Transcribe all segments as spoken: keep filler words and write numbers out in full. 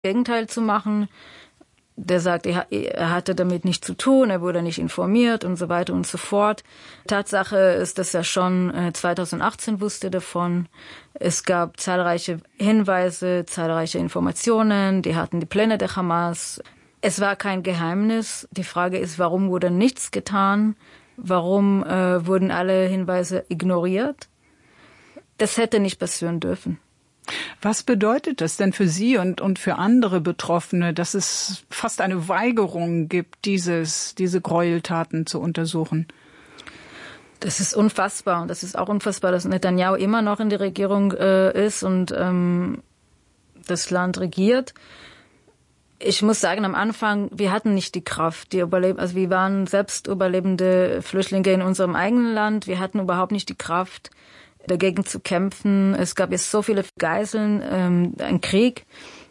Gegenteil zu machen. Der sagt, er, er hatte damit nichts zu tun, er wurde nicht informiert und so weiter und so fort. Tatsache ist, dass er schon zweitausendachtzehn wusste davon. Es gab zahlreiche Hinweise, zahlreiche Informationen, die hatten die Pläne der Hamas. Es war kein Geheimnis. Die Frage ist, warum wurde nichts getan? Warum äh, wurden alle Hinweise ignoriert? Das hätte nicht passieren dürfen. Was bedeutet das denn für Sie und, und für andere Betroffene, dass es fast eine Weigerung gibt, dieses, diese Gräueltaten zu untersuchen? Das ist unfassbar. Und das ist auch unfassbar, dass Netanyahu immer noch in der Regierung äh, ist und ähm, das Land regiert. Ich muss sagen, am Anfang, wir hatten nicht die Kraft, die Überleb- also wir waren selbst überlebende Flüchtlinge in unserem eigenen Land. Wir hatten überhaupt nicht die Kraft, dagegen zu kämpfen. Es gab jetzt so viele Geiseln, ähm, ein Krieg.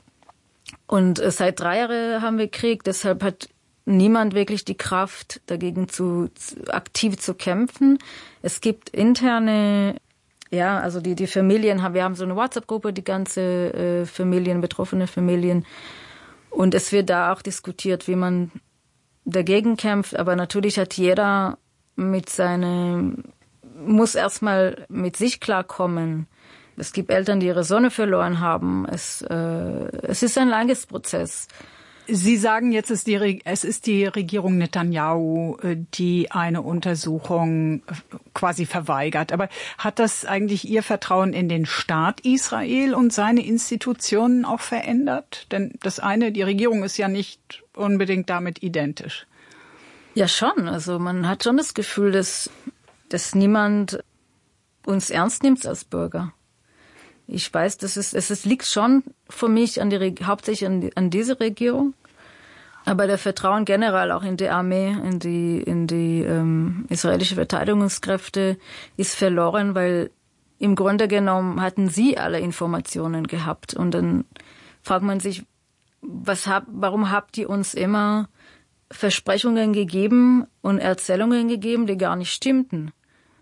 Und äh, seit drei Jahren haben wir Krieg. Deshalb hat niemand wirklich die Kraft, dagegen zu, zu aktiv zu kämpfen. Es gibt interne, ja, also die die Familien haben, wir haben so eine WhatsApp-Gruppe, die ganze äh, Familien, betroffene Familien. Und es wird da auch diskutiert, wie man dagegen kämpft. Aber natürlich hat jeder mit seinem muss erstmal mit sich klarkommen. Es gibt Eltern, die ihre Sonne verloren haben. Es, äh, es ist ein langes Prozess. Sie sagen jetzt, es ist, die, es ist die Regierung Netanyahu, die eine Untersuchung quasi verweigert. Aber hat das eigentlich Ihr Vertrauen in den Staat Israel und seine Institutionen auch verändert? Denn das eine, die Regierung ist ja nicht unbedingt damit identisch. Ja, schon. Also man hat schon das Gefühl, dass dass niemand uns ernst nimmt als Bürger. Ich weiß, dass es, es, es liegt schon für mich an die, hauptsächlich an, die, an diese Regierung, aber der Vertrauen generell auch in die Armee, in die, in die ähm, israelische Verteidigungskräfte ist verloren, weil im Grunde genommen hatten sie alle Informationen gehabt. Und dann fragt man sich, was hab, warum habt ihr uns immer Versprechungen gegeben und Erzählungen gegeben, die gar nicht stimmten?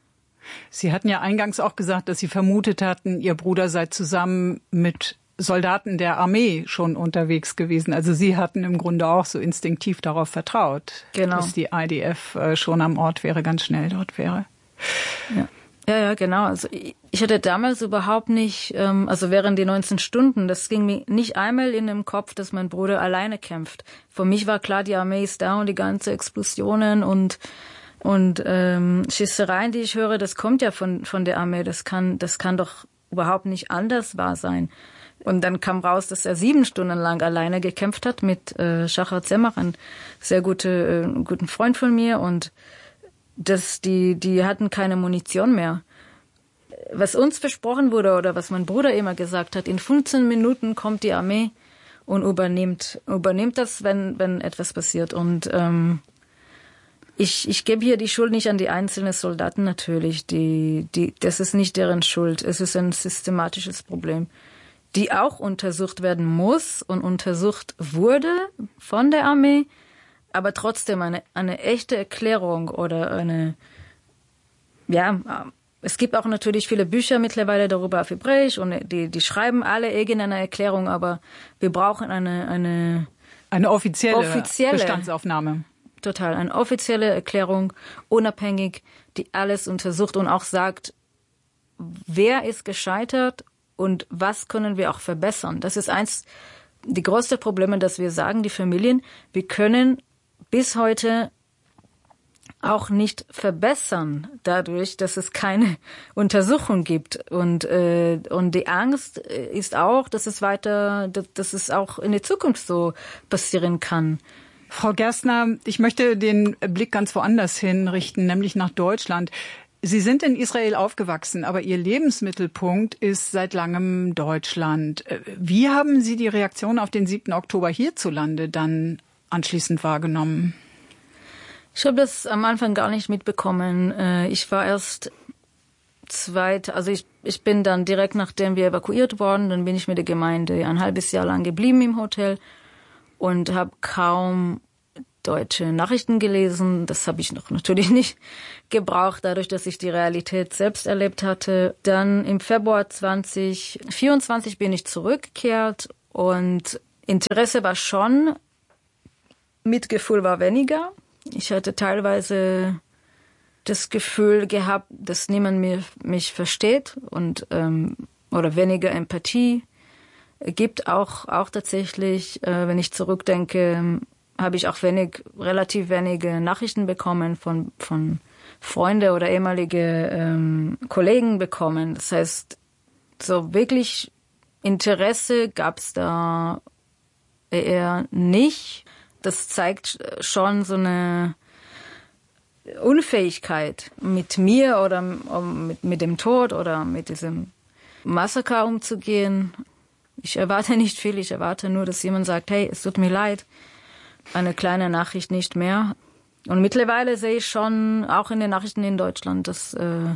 Sie hatten ja eingangs auch gesagt, dass Sie vermutet hatten, Ihr Bruder sei zusammen mit Soldaten der Armee schon unterwegs gewesen. Also Sie hatten im Grunde auch so instinktiv darauf vertraut, genau, dass die I D F schon am Ort wäre, ganz schnell dort wäre. Ja, ja, ja, genau. Also ich hatte damals überhaupt nicht, also während die neunzehn Stunden, das ging mir nicht einmal in den Kopf, dass mein Bruder alleine kämpft. Für mich war klar, die Armee ist da und die ganze Explosionen und Und ähm, Schießereien, die ich höre, das kommt ja von von der Armee. Das kann das kann doch überhaupt nicht anders wahr sein. Und dann kam raus, dass er sieben Stunden lang alleine gekämpft hat mit äh, Shachar Tzemach, ein sehr gute, äh, guten Freund von mir. Und das, die die hatten keine Munition mehr. Was uns versprochen wurde oder was mein Bruder immer gesagt hat: In fünfzehn Minuten kommt die Armee und übernimmt übernimmt das, wenn wenn etwas passiert. Und ähm, Ich, ich gebe hier die Schuld nicht an die einzelnen Soldaten natürlich. Die, die, das ist nicht deren Schuld. Es ist ein systematisches Problem, die auch untersucht werden muss und untersucht wurde von der Armee, aber trotzdem eine, eine echte Erklärung oder eine, ja, es gibt auch natürlich viele Bücher mittlerweile darüber auf Hebräisch und die, die schreiben alle irgendeine Erklärung, aber wir brauchen eine, eine, eine offizielle, offizielle Bestandsaufnahme. Total, eine offizielle Erklärung, unabhängig, die alles untersucht und auch sagt, wer ist gescheitert und was können wir auch verbessern. Das ist eins, die größte Probleme, dass wir sagen, die Familien, wir können bis heute auch nicht verbessern, dadurch, dass es keine Untersuchung gibt. Und, äh, und die Angst ist auch, dass es weiter, dass, dass es auch in der Zukunft so passieren kann. Frau Gerstner, ich möchte den Blick ganz woanders hinrichten, nämlich nach Deutschland. Sie sind in Israel aufgewachsen, aber Ihr Lebensmittelpunkt ist seit langem Deutschland. Wie haben Sie die Reaktion auf den siebten Oktober hierzulande dann anschließend wahrgenommen? Ich habe das am Anfang gar nicht mitbekommen. Ich war erst zweit, also ich, ich bin dann direkt nachdem wir evakuiert wurden, dann bin ich mit der Gemeinde ein halbes Jahr lang geblieben im Hotel und habe kaum deutsche Nachrichten gelesen. Das habe ich noch natürlich nicht gebraucht, dadurch, dass ich die Realität selbst erlebt hatte. Dann im Februar zwanzig vierundzwanzig bin ich zurückgekehrt und Interesse war schon, Mitgefühl war weniger. Ich hatte teilweise das Gefühl gehabt, dass niemand mir, mich versteht und ähm, oder weniger Empathie gibt. Auch auch tatsächlich, äh, wenn ich zurückdenke, habe ich auch wenig, relativ wenige Nachrichten bekommen von von Freunde oder ehemalige ähm, Kollegen bekommen. Das heißt, so wirklich Interesse gab es da eher nicht. Das zeigt schon so eine Unfähigkeit, mit mir oder mit, mit dem Tod oder mit diesem Massaker umzugehen. Ich erwarte nicht viel, ich erwarte nur, dass jemand sagt, hey, es tut mir leid, eine kleine Nachricht nicht mehr. Und mittlerweile sehe ich schon, auch in den Nachrichten in Deutschland, dass äh,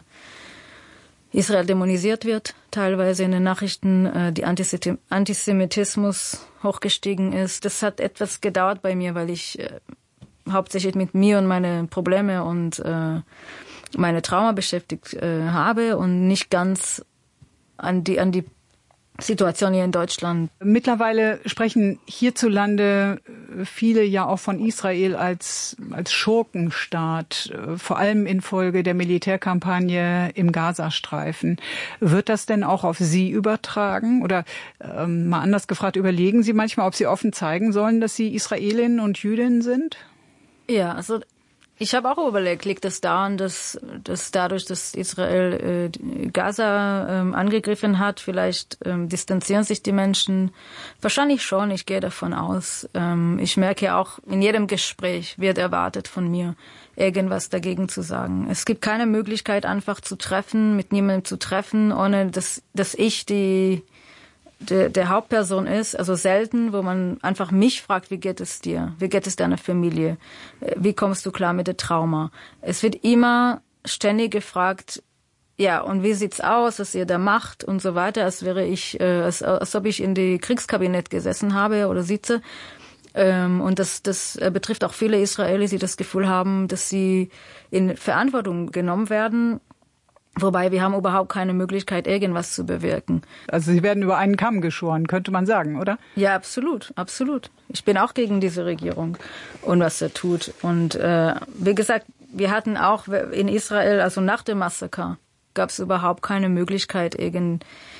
Israel dämonisiert wird, teilweise in den Nachrichten, äh, die Antisem- Antisemitismus hochgestiegen ist. Das hat etwas gedauert bei mir, weil ich äh, hauptsächlich mit mir und meine Probleme und äh, meine Trauma beschäftigt äh, habe und nicht ganz an die an die Situation hier in Deutschland. Mittlerweile sprechen hierzulande viele ja auch von Israel als als Schurkenstaat, vor allem infolge der Militärkampagne im Gazastreifen. Wird das denn auch auf Sie übertragen? Oder ähm, mal anders gefragt, überlegen Sie manchmal, ob Sie offen zeigen sollen, dass Sie Israelin und Jüdin sind? Ja, also ich habe auch überlegt, liegt es daran, dass, dass dadurch, dass Israel äh, Gaza ähm, angegriffen hat, vielleicht ähm, distanzieren sich die Menschen. Wahrscheinlich schon, ich gehe davon aus. Ähm, ich merke auch, in jedem Gespräch wird erwartet von mir, irgendwas dagegen zu sagen. Es gibt keine Möglichkeit, einfach zu treffen, mit niemandem zu treffen, ohne dass, dass ich die Der, der Hauptperson ist, also selten, wo man einfach mich fragt, wie geht es dir? Wie geht es deiner Familie? Wie kommst du klar mit dem Trauma? Es wird immer ständig gefragt, ja, und wie sieht's aus, was ihr da macht und so weiter, als wäre ich, äh, als, als ob ich in die Kriegskabinett gesessen habe oder sitze. Ähm, und das, das betrifft auch viele Israelis, die das Gefühl haben, dass sie in Verantwortung genommen werden. Wobei wir haben überhaupt keine Möglichkeit, irgendwas zu bewirken. Also Sie werden über einen Kamm geschoren, könnte man sagen, oder? Ja, absolut, absolut. Ich bin auch gegen diese Regierung und was er tut. Und äh, wie gesagt, wir hatten auch in Israel, also nach dem Massaker, gab es überhaupt keine Möglichkeit, irgendeinen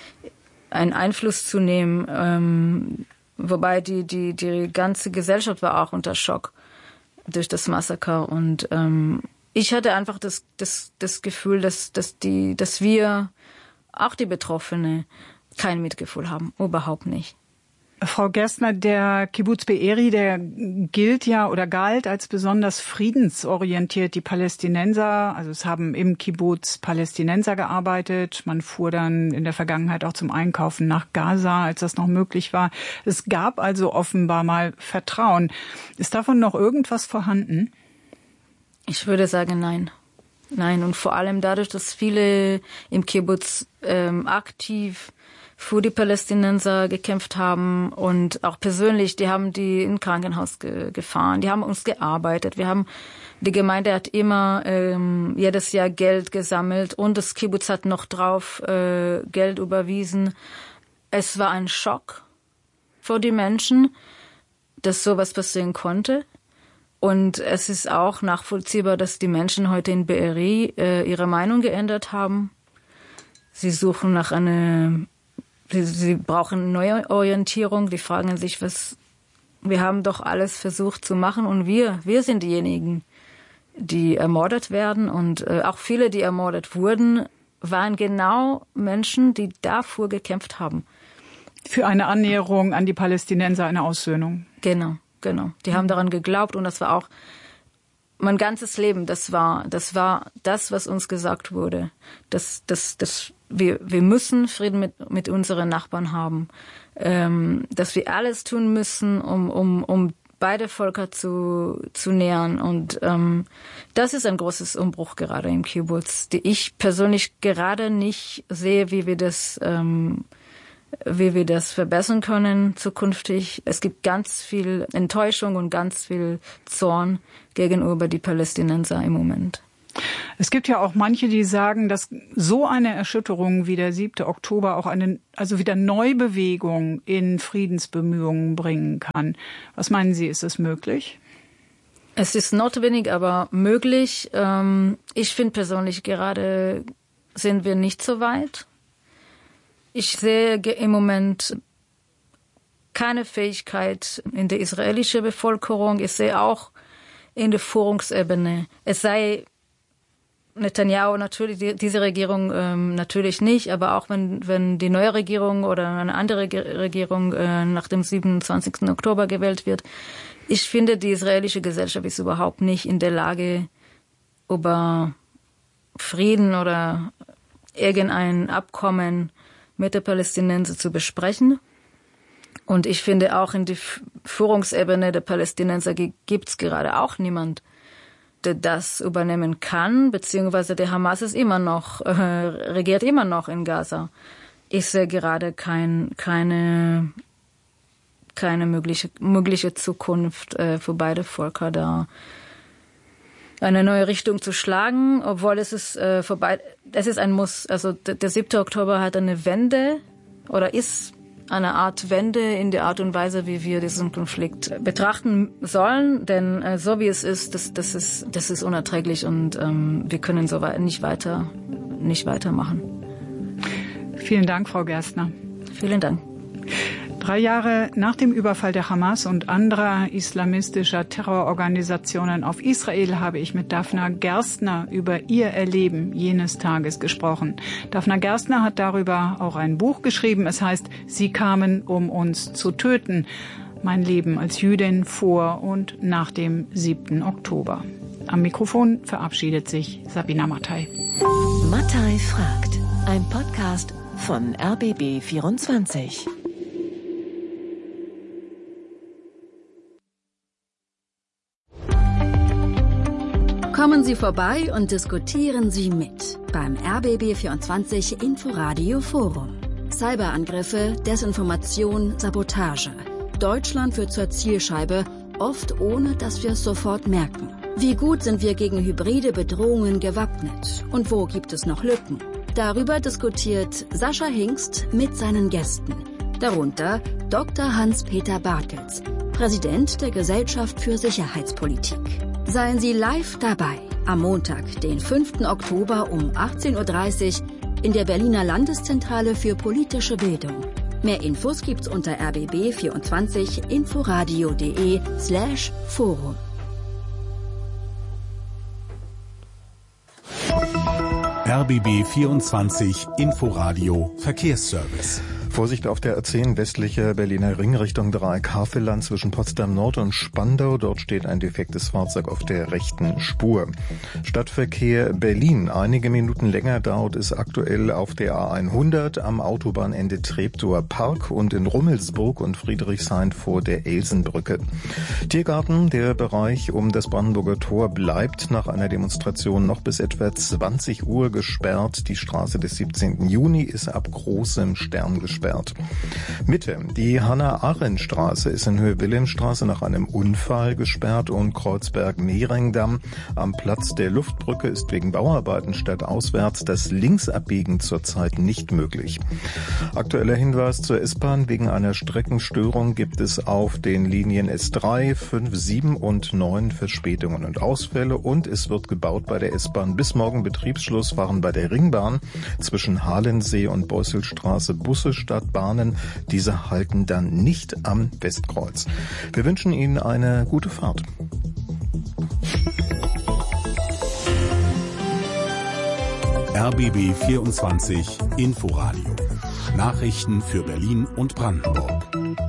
Einfluss zu nehmen. Ähm, wobei die, die, die ganze Gesellschaft war auch unter Schock durch das Massaker und ähm, ich hatte einfach das, das, das Gefühl, dass, dass, die, dass wir, auch die Betroffene, kein Mitgefühl haben. Überhaupt nicht. Frau Gerstner, der Kibbuz Be'eri, der gilt ja oder galt als besonders friedensorientiert. Die Palästinenser, also es haben im Kibbuz Palästinenser gearbeitet. Man fuhr dann in der Vergangenheit auch zum Einkaufen nach Gaza, als das noch möglich war. Es gab also offenbar mal Vertrauen. Ist davon noch irgendwas vorhanden? Ich würde sagen, nein. Nein, und vor allem dadurch, dass viele im Kibbuz ähm, aktiv für die Palästinenser gekämpft haben und auch persönlich, die haben die in Krankenhaus ge- gefahren, die haben uns gearbeitet. Wir haben, die Gemeinde hat immer ähm, jedes Jahr Geld gesammelt und das Kibbuz hat noch drauf äh, Geld überwiesen. Es war ein Schock für die Menschen, dass sowas passieren konnte. Und es ist auch nachvollziehbar, dass die Menschen heute in Be'eri äh, ihre Meinung geändert haben. Sie suchen nach einer, sie, sie brauchen neue Orientierung. Die fragen sich, was, wir haben doch alles versucht zu machen und wir, wir sind diejenigen, die ermordet werden. Und äh, auch viele, die ermordet wurden, waren genau Menschen, die dafür gekämpft haben. Für eine Annäherung an die Palästinenser, eine Aussöhnung. Genau. Genau, die haben daran geglaubt und das war auch mein ganzes Leben. Das war, das war das, was uns gesagt wurde. Das, das, das, wir, wir müssen Frieden mit mit unseren Nachbarn haben, ähm, dass wir alles tun müssen, um um um beide Völker zu zu nähern und ähm, das ist ein großes Umbruch gerade im Kibbuz, die ich persönlich gerade nicht sehe, wie wir das ähm, wie wir das verbessern können zukünftig. Es gibt ganz viel Enttäuschung und ganz viel Zorn gegenüber die Palästinenser im Moment. Es gibt ja auch manche, die sagen, dass so eine Erschütterung wie der siebte Oktober auch eine, also wieder Neubewegung in Friedensbemühungen bringen kann. Was meinen Sie, ist das möglich? Es ist notwendig, aber möglich. Ich finde persönlich, gerade sind wir nicht so weit. Ich sehe im Moment keine Fähigkeit in der israelischen Bevölkerung. Ich sehe auch in der Führungsebene, es sei Netanyahu natürlich, die, diese Regierung ähm, natürlich nicht, aber auch wenn, wenn die neue Regierung oder eine andere Ge- Regierung äh, nach dem siebenundzwanzigsten Oktober gewählt wird, ich finde, die israelische Gesellschaft ist überhaupt nicht in der Lage, über Frieden oder irgendein Abkommen mit der Palästinenser zu besprechen. Und ich finde, auch in der Führungsebene der Palästinenser gibt es gerade auch niemand, der das übernehmen kann, beziehungsweise der Hamas ist immer noch, äh, regiert immer noch in Gaza. Ich sehe gerade kein, keine, keine mögliche, mögliche Zukunft äh, für beide Völker da eine neue Richtung zu schlagen, obwohl es ist äh, vorbei, es ist ein Muss. Also der, der siebte Oktober hat eine Wende oder ist eine Art Wende in der Art und Weise, wie wir diesen Konflikt betrachten sollen. Denn äh, so wie es ist, das, das ist, das ist unerträglich und ähm, wir können so weit nicht weiter, nicht weitermachen. Vielen Dank, Frau Gerstner. Vielen Dank. Drei Jahre nach dem Überfall der Hamas und anderer islamistischer Terrororganisationen auf Israel habe ich mit Daphna Gerstner über ihr Erleben jenes Tages gesprochen. Daphna Gerstner hat darüber auch ein Buch geschrieben. Es heißt, Sie kamen, um uns zu töten. Mein Leben als Jüdin vor und nach dem siebten Oktober. Am Mikrofon verabschiedet sich Sabina Mattei. Mattei fragt. Ein Podcast von R B B vierundzwanzig. Kommen Sie vorbei und diskutieren Sie mit beim R B B vierundzwanzig Inforadio Forum. Cyberangriffe, Desinformation, Sabotage. Deutschland wird zur Zielscheibe, oft ohne, dass wir es sofort merken. Wie gut sind wir gegen hybride Bedrohungen gewappnet? Und wo gibt es noch Lücken? Darüber diskutiert Sascha Hingst mit seinen Gästen. Darunter Doktor Hans-Peter Bartels, Präsident der Gesellschaft für Sicherheitspolitik. Seien Sie live dabei am Montag, den fünften Oktober um achtzehn Uhr dreißig in der Berliner Landeszentrale für politische Bildung. Mehr Infos gibt's unter r b b vierundzwanzig inforadio.de slash Forum. R B B vierundzwanzig Inforadio Verkehrsservice. Vorsicht auf der A zehn westliche Berliner Ring Richtung Dreieck-Havelland zwischen Potsdam Nord und Spandau. Dort steht ein defektes Fahrzeug auf der rechten Spur. Stadtverkehr Berlin. Einige Minuten länger dauert es aktuell auf der A hundert am Autobahnende Treptower Park und in Rummelsburg und Friedrichshain vor der Elsenbrücke. Tiergarten, der Bereich um das Brandenburger Tor bleibt nach einer Demonstration noch bis etwa zwanzig Uhr gesperrt. Die Straße des siebzehnten Juni ist ab Großem Stern gesperrt. Mitte. Die Hannah-Arendt-Straße ist in Höhe Wilhelmstraße nach einem Unfall gesperrt und Kreuzberg-Mehringdamm am Platz der Luftbrücke ist wegen Bauarbeiten stadtauswärts das Linksabbiegen zurzeit nicht möglich. Aktueller Hinweis zur S-Bahn. Wegen einer Streckenstörung gibt es auf den Linien S drei, fünf, sieben und neun Verspätungen und Ausfälle und es wird gebaut bei der S-Bahn. Bis morgen Betriebsschluss fahren bei der Ringbahn zwischen Halensee und Beusselstraße Busse statt Bahnen. Diese halten dann nicht am Westkreuz. Wir wünschen Ihnen eine gute Fahrt. R B B vierundzwanzig Inforadio. Nachrichten für Berlin und Brandenburg.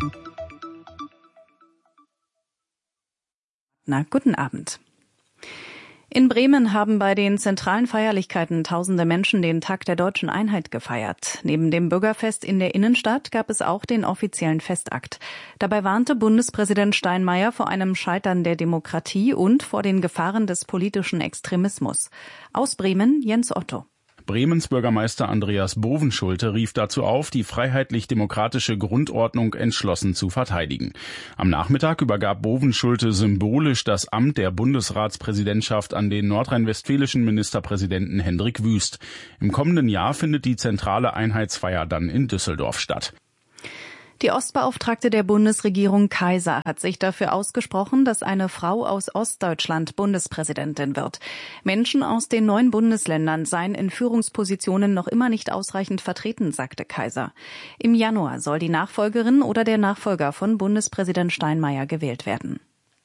Na, guten Abend. In Bremen haben bei den zentralen Feierlichkeiten tausende Menschen den Tag der Deutschen Einheit gefeiert. Neben dem Bürgerfest in der Innenstadt gab es auch den offiziellen Festakt. Dabei warnte Bundespräsident Steinmeier vor einem Scheitern der Demokratie und vor den Gefahren des politischen Extremismus. Aus Bremen Jens Otto. Bremens Bürgermeister Andreas Bovenschulte rief dazu auf, die freiheitlich-demokratische Grundordnung entschlossen zu verteidigen. Am Nachmittag übergab Bovenschulte symbolisch das Amt der Bundesratspräsidentschaft an den nordrhein-westfälischen Ministerpräsidenten Hendrik Wüst. Im kommenden Jahr findet die zentrale Einheitsfeier dann in Düsseldorf statt. Die Ostbeauftragte der Bundesregierung Kaiser hat sich dafür ausgesprochen, dass eine Frau aus Ostdeutschland Bundespräsidentin wird. Menschen aus den neuen Bundesländern seien in Führungspositionen noch immer nicht ausreichend vertreten, sagte Kaiser. Im Januar soll die Nachfolgerin oder der Nachfolger von Bundespräsident Steinmeier gewählt werden.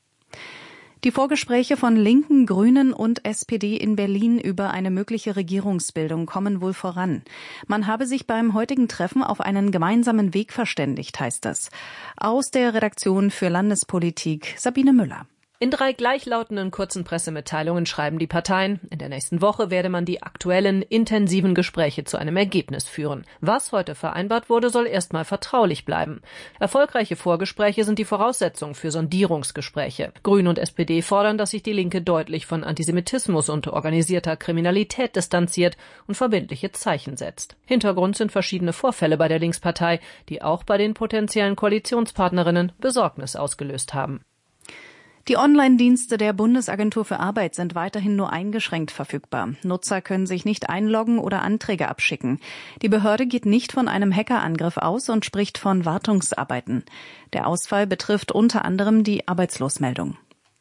Die Vorgespräche von Linken, Grünen und S P D in Berlin über eine mögliche Regierungsbildung kommen wohl voran. Man habe sich beim heutigen Treffen auf einen gemeinsamen Weg verständigt, heißt es. Aus der Redaktion für Landespolitik Sabine Müller. In drei gleichlautenden kurzen Pressemitteilungen schreiben die Parteien, in der nächsten Woche werde man die aktuellen, intensiven Gespräche zu einem Ergebnis führen. Was heute vereinbart wurde, soll erstmal vertraulich bleiben. Erfolgreiche Vorgespräche sind die Voraussetzung für Sondierungsgespräche. Grüne und S P D fordern, dass sich die Linke deutlich von Antisemitismus und organisierter Kriminalität distanziert und verbindliche Zeichen setzt. Hintergrund sind verschiedene Vorfälle bei der Linkspartei, die auch bei den potenziellen Koalitionspartnerinnen Besorgnis ausgelöst haben. Die Online-Dienste der Bundesagentur für Arbeit sind weiterhin nur eingeschränkt verfügbar. Nutzer können sich nicht einloggen oder Anträge abschicken. Die Behörde geht nicht von einem Hackerangriff aus und spricht von Wartungsarbeiten. Der Ausfall betrifft unter anderem die Arbeitslosmeldung.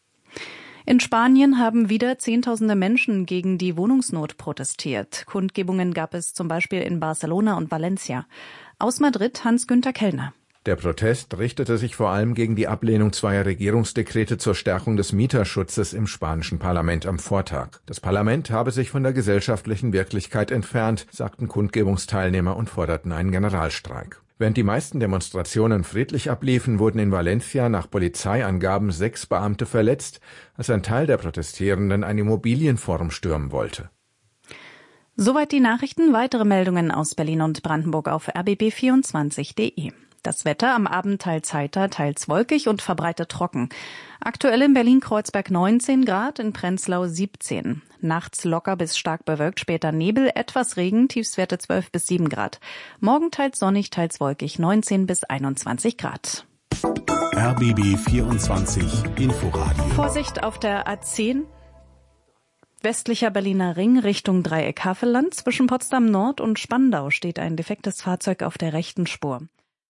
In Spanien haben wieder Zehntausende Menschen gegen die Wohnungsnot protestiert. Kundgebungen gab es zum Beispiel in Barcelona und Valencia. Aus Madrid Hans-Günther Kellner. Der Protest richtete sich vor allem gegen die Ablehnung zweier Regierungsdekrete zur Stärkung des Mieterschutzes im spanischen Parlament am Vortag. Das Parlament habe sich von der gesellschaftlichen Wirklichkeit entfernt, sagten Kundgebungsteilnehmer und forderten einen Generalstreik. Während die meisten Demonstrationen friedlich abliefen, wurden in Valencia nach Polizeiangaben sechs Beamte verletzt, als ein Teil der Protestierenden ein Immobilienforum stürmen wollte. Soweit die Nachrichten. Weitere Meldungen aus Berlin und Brandenburg auf r b b vierundzwanzig punkt de. Das Wetter am Abend teils heiter, teils wolkig und verbreitet trocken. Aktuell in Berlin-Kreuzberg neunzehn Grad, in Prenzlau siebzehn. Nachts locker bis stark bewölkt, später Nebel, etwas Regen, Tiefstwerte zwölf bis sieben Grad. Morgen teils sonnig, teils wolkig, neunzehn bis einundzwanzig Grad. R B B vierundzwanzig Inforadio. Vorsicht auf der A zehn. Westlicher Berliner Ring Richtung Dreieck Havelland. Zwischen Potsdam Nord und Spandau steht ein defektes Fahrzeug auf der rechten Spur.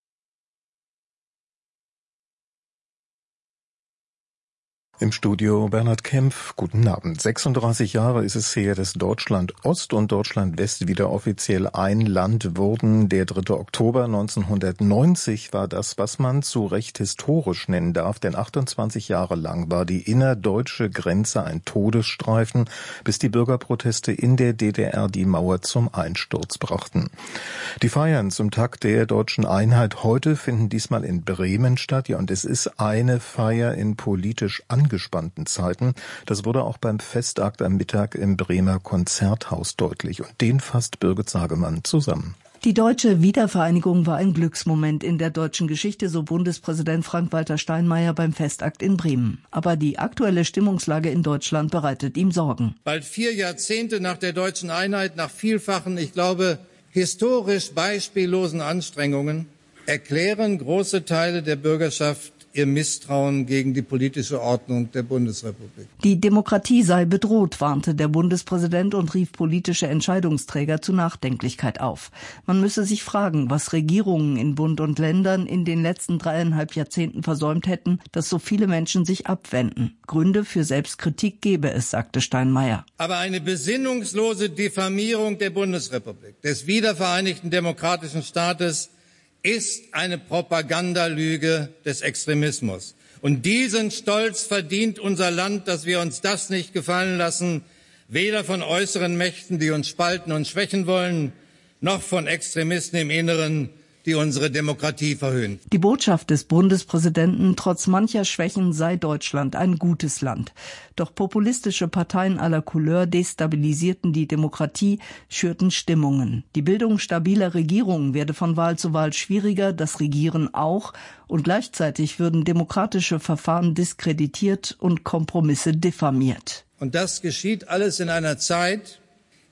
Im Studio Bernhard Kempf. Guten Abend. sechsunddreißig Jahre ist es her, dass Deutschland Ost und Deutschland West wieder offiziell ein Land wurden. Der dritte Oktober neunzehnhundertneunzig war das, was man zu Recht historisch nennen darf, denn achtundzwanzig Jahre lang war die innerdeutsche Grenze ein Todesstreifen, bis die Bürgerproteste in der D D R die Mauer zum Einsturz brachten. Die Feiern zum Tag der deutschen Einheit heute finden diesmal in Bremen statt. Ja, und es ist eine Feier in politisch angespannten Zeiten. Das wurde auch beim Festakt am Mittag im Bremer Konzerthaus deutlich. Und den fasst Birgit Sagemann zusammen. Die deutsche Wiedervereinigung war ein Glücksmoment in der deutschen Geschichte, so Bundespräsident Frank-Walter Steinmeier beim Festakt in Bremen. Aber die aktuelle Stimmungslage in Deutschland bereitet ihm Sorgen. Bald vier Jahrzehnte nach der deutschen Einheit, nach vielfachen, ich glaube, historisch beispiellosen Anstrengungen, erklären große Teile der Bürgerschaft ihr Misstrauen gegen die politische Ordnung der Bundesrepublik. Die Demokratie sei bedroht, warnte der Bundespräsident und rief politische Entscheidungsträger zu Nachdenklichkeit auf. Man müsse sich fragen, was Regierungen in Bund und Ländern in den letzten dreieinhalb Jahrzehnten versäumt hätten, dass so viele Menschen sich abwenden. Gründe für Selbstkritik gebe es, sagte Steinmeier. Aber eine besinnungslose Diffamierung der Bundesrepublik, des wiedervereinigten demokratischen Staates, ist eine Propagandalüge des Extremismus. Und diesen Stolz verdient unser Land, dass wir uns das nicht gefallen lassen, weder von äußeren Mächten, die uns spalten und schwächen wollen, noch von Extremisten im Inneren, die unsere Demokratie verhöhnen. Die Botschaft des Bundespräsidenten: Trotz mancher Schwächen sei Deutschland ein gutes Land. Doch populistische Parteien aller Couleur destabilisierten die Demokratie, schürten Stimmungen. Die Bildung stabiler Regierungen werde von Wahl zu Wahl schwieriger, das Regieren auch. Und gleichzeitig würden demokratische Verfahren diskreditiert und Kompromisse diffamiert. Und das geschieht alles in einer Zeit,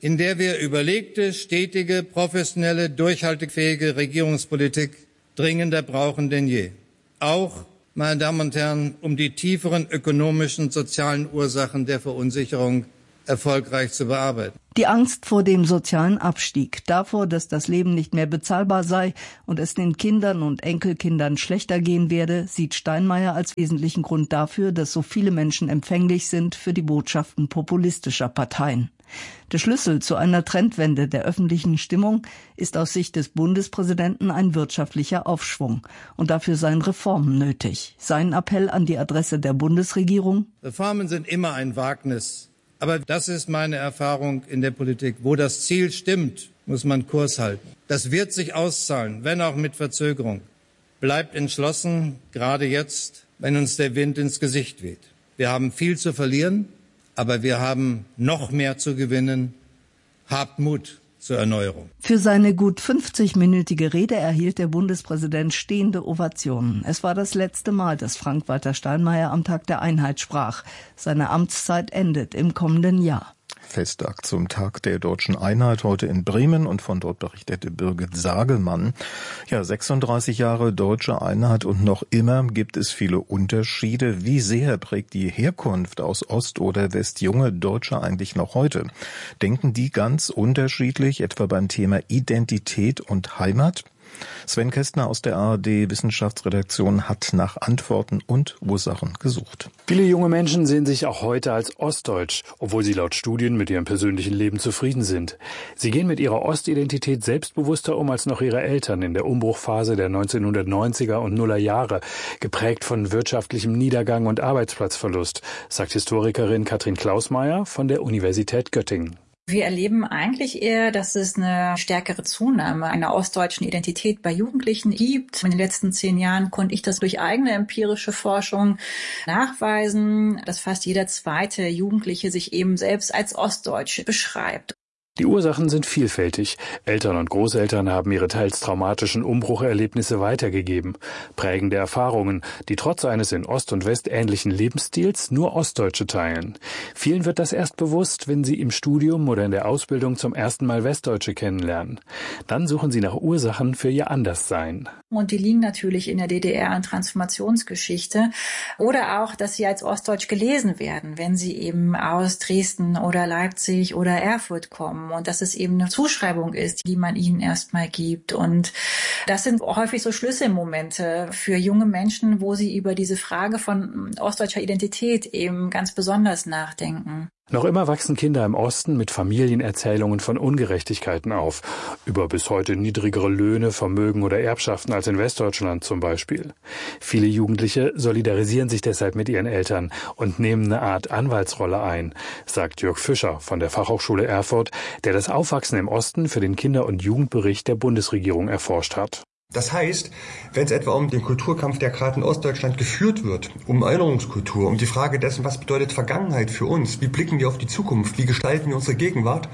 in der wir überlegte, stetige, professionelle, durchhaltefähige Regierungspolitik dringender brauchen denn je. Auch, meine Damen und Herren, um die tieferen ökonomischen und sozialen Ursachen der Verunsicherung erfolgreich zu bearbeiten. Die Angst vor dem sozialen Abstieg, davor, dass das Leben nicht mehr bezahlbar sei und es den Kindern und Enkelkindern schlechter gehen werde, sieht Steinmeier als wesentlichen Grund dafür, dass so viele Menschen empfänglich sind für die Botschaften populistischer Parteien. Der Schlüssel zu einer Trendwende der öffentlichen Stimmung ist aus Sicht des Bundespräsidenten ein wirtschaftlicher Aufschwung. Und dafür seien Reformen nötig. Sein Appell an die Adresse der Bundesregierung: Reformen sind immer ein Wagnis. Aber das ist meine Erfahrung in der Politik. Wo das Ziel stimmt, muss man Kurs halten. Das wird sich auszahlen, wenn auch mit Verzögerung. Bleibt entschlossen, gerade jetzt, wenn uns der Wind ins Gesicht weht. Wir haben viel zu verlieren, aber wir haben noch mehr zu gewinnen. Habt Mut zur Erneuerung. Für seine gut fünfzig-minütige Rede erhielt der Bundespräsident stehende Ovationen. Es war das letzte Mal, dass Frank-Walter Steinmeier am Tag der Einheit sprach. Seine Amtszeit endet im kommenden Jahr. Festtag zum Tag der deutschen Einheit heute in Bremen, und von dort berichtete Birgit Sagelmann. Ja, sechsunddreißig Jahre deutsche Einheit und noch immer gibt es viele Unterschiede. Wie sehr prägt die Herkunft aus Ost oder West junge Deutsche eigentlich noch heute? Denken die ganz unterschiedlich, etwa beim Thema Identität und Heimat? Sven Kästner aus der A R D-Wissenschaftsredaktion hat nach Antworten und Ursachen gesucht. Viele junge Menschen sehen sich auch heute als ostdeutsch, obwohl sie laut Studien mit ihrem persönlichen Leben zufrieden sind. Sie gehen mit ihrer Ostidentität selbstbewusster um als noch ihre Eltern in der Umbruchphase der neunzehnhundertneunziger und Nuller Jahre, geprägt von wirtschaftlichem Niedergang und Arbeitsplatzverlust, sagt Historikerin Katrin Klausmeier von der Universität Göttingen. Wir erleben eigentlich eher, dass es eine stärkere Zunahme einer ostdeutschen Identität bei Jugendlichen gibt. In den letzten zehn Jahren konnte ich das durch eigene empirische Forschung nachweisen, dass fast jeder zweite Jugendliche sich eben selbst als Ostdeutsch beschreibt. Die Ursachen sind vielfältig. Eltern und Großeltern haben ihre teils traumatischen Umbrucherlebnisse weitergegeben. Prägende Erfahrungen, die trotz eines in Ost und West ähnlichen Lebensstils nur Ostdeutsche teilen. Vielen wird das erst bewusst, wenn sie im Studium oder in der Ausbildung zum ersten Mal Westdeutsche kennenlernen. Dann suchen sie nach Ursachen für ihr Anderssein. Und die liegen natürlich in der D D R- und Transformationsgeschichte. Oder auch, dass sie als Ostdeutsch gelesen werden, wenn sie eben aus Dresden oder Leipzig oder Erfurt kommen. Und dass es eben eine Zuschreibung ist, die man ihnen erstmal gibt. Und das sind häufig so Schlüsselmomente für junge Menschen, wo sie über diese Frage von ostdeutscher Identität eben ganz besonders nachdenken. Noch immer wachsen Kinder im Osten mit Familienerzählungen von Ungerechtigkeiten auf, über bis heute niedrigere Löhne, Vermögen oder Erbschaften als in Westdeutschland zum Beispiel. Viele Jugendliche solidarisieren sich deshalb mit ihren Eltern und nehmen eine Art Anwaltsrolle ein, sagt Jörg Fischer von der Fachhochschule Erfurt, der das Aufwachsen im Osten für den Kinder- und Jugendbericht der Bundesregierung erforscht hat. Das heißt, wenn es etwa um den Kulturkampf, der gerade in Ostdeutschland geführt wird, um Erinnerungskultur, um die Frage dessen, was bedeutet Vergangenheit für uns, wie blicken wir auf die Zukunft, wie gestalten wir unsere Gegenwart,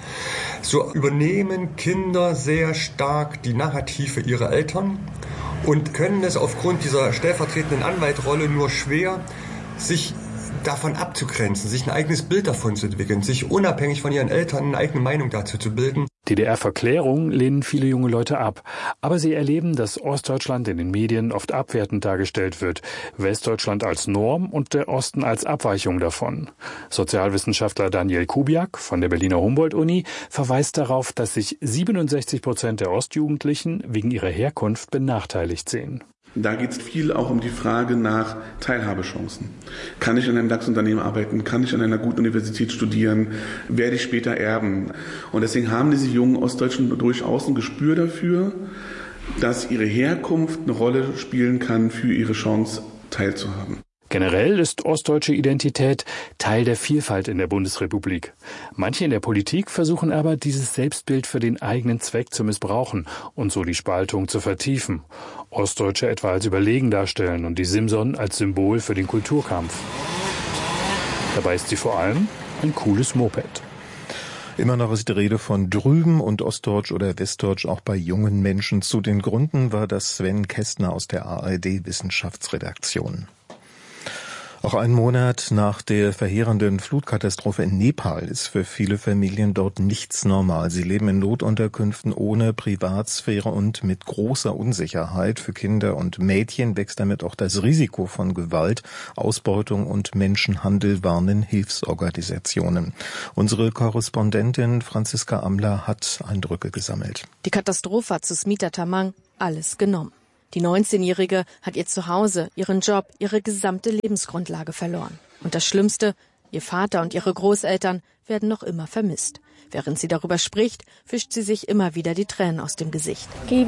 so übernehmen Kinder sehr stark die Narrative ihrer Eltern und können es aufgrund dieser stellvertretenden Anwaltrolle nur schwer, sich davon abzugrenzen, sich ein eigenes Bild davon zu entwickeln, sich unabhängig von ihren Eltern eine eigene Meinung dazu zu bilden. D D R-Verklärung lehnen viele junge Leute ab, aber sie erleben, dass Ostdeutschland in den Medien oft abwertend dargestellt wird, Westdeutschland als Norm und der Osten als Abweichung davon. Sozialwissenschaftler Daniel Kubiak von der Berliner Humboldt-Uni verweist darauf, dass sich siebenundsechzig Prozent der Ostjugendlichen wegen ihrer Herkunft benachteiligt sehen. Da geht es viel auch um die Frage nach Teilhabechancen. Kann ich in einem DAX-Unternehmen arbeiten? Kann ich an einer guten Universität studieren? Werde ich später erben? Und deswegen haben diese jungen Ostdeutschen durchaus ein Gespür dafür, dass ihre Herkunft eine Rolle spielen kann für ihre Chance, teilzuhaben. Generell ist ostdeutsche Identität Teil der Vielfalt in der Bundesrepublik. Manche in der Politik versuchen aber, dieses Selbstbild für den eigenen Zweck zu missbrauchen und so die Spaltung zu vertiefen. Ostdeutsche etwa als überlegen darstellen und die Simson als Symbol für den Kulturkampf. Dabei ist sie vor allem ein cooles Moped. Immer noch ist die Rede von drüben und Ostdeutsch oder Westdeutsch auch bei jungen Menschen. Zu den Gründen war das Sven Kästner aus der A R D-Wissenschaftsredaktion. Auch Auch ein Monat nach der verheerenden Flutkatastrophe in Nepal ist für viele Familien dort nichts normal. Sie leben in Notunterkünften ohne Privatsphäre und mit großer Unsicherheit. Für Kinder und Mädchen wächst damit auch das Risiko von Gewalt, Ausbeutung und Menschenhandel, warnen Hilfsorganisationen. Unsere Korrespondentin Franziska Amler hat Eindrücke gesammelt. Die Katastrophe hat Susmita Tamang alles genommen. Die neunzehnjährige hat ihr Zuhause, ihren Job, ihre gesamte Lebensgrundlage verloren. Und das Schlimmste, ihr Vater und ihre Großeltern werden noch immer vermisst. Während sie darüber spricht, fischt sie sich immer wieder die Tränen aus dem Gesicht.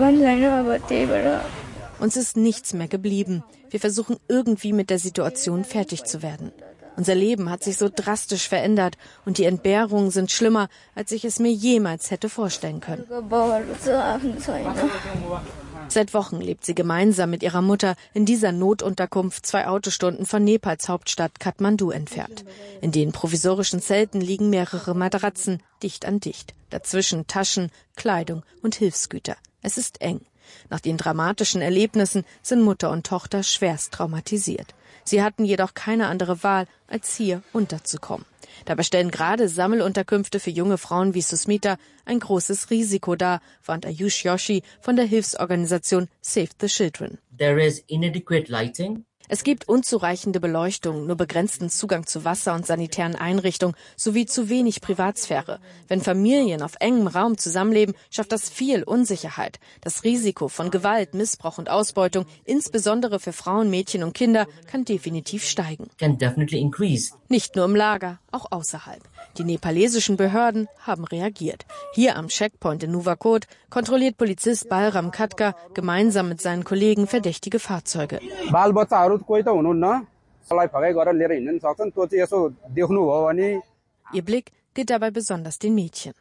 Uns ist nichts mehr geblieben. Wir versuchen irgendwie mit der Situation fertig zu werden. Unser Leben hat sich so drastisch verändert und die Entbehrungen sind schlimmer, als ich es mir jemals hätte vorstellen können. Seit Wochen lebt sie gemeinsam mit ihrer Mutter in dieser Notunterkunft zwei Autostunden von Nepals Hauptstadt Kathmandu entfernt. In den provisorischen Zelten liegen mehrere Matratzen, dicht an dicht. Dazwischen Taschen, Kleidung und Hilfsgüter. Es ist eng. Nach den dramatischen Erlebnissen sind Mutter und Tochter schwerst traumatisiert. Sie hatten jedoch keine andere Wahl, als hier unterzukommen. Dabei stellen gerade Sammelunterkünfte für junge Frauen wie Susmita ein großes Risiko dar, warnt Ayush Joshi von der Hilfsorganisation Save the Children. There is inadequate lighting. Es gibt unzureichende Beleuchtung, nur begrenzten Zugang zu Wasser und sanitären Einrichtungen sowie zu wenig Privatsphäre. Wenn Familien auf engem Raum zusammenleben, schafft das viel Unsicherheit. Das Risiko von Gewalt, Missbrauch und Ausbeutung, insbesondere für Frauen, Mädchen und Kinder, kann definitiv steigen. Can definitely increase. Nicht nur im Lager, auch außerhalb. Die nepalesischen Behörden haben reagiert. Hier am Checkpoint in Nuwakot kontrolliert Polizist Balram Khatka gemeinsam mit seinen Kollegen verdächtige Fahrzeuge. Ihr Blick gilt dabei besonders den Mädchen.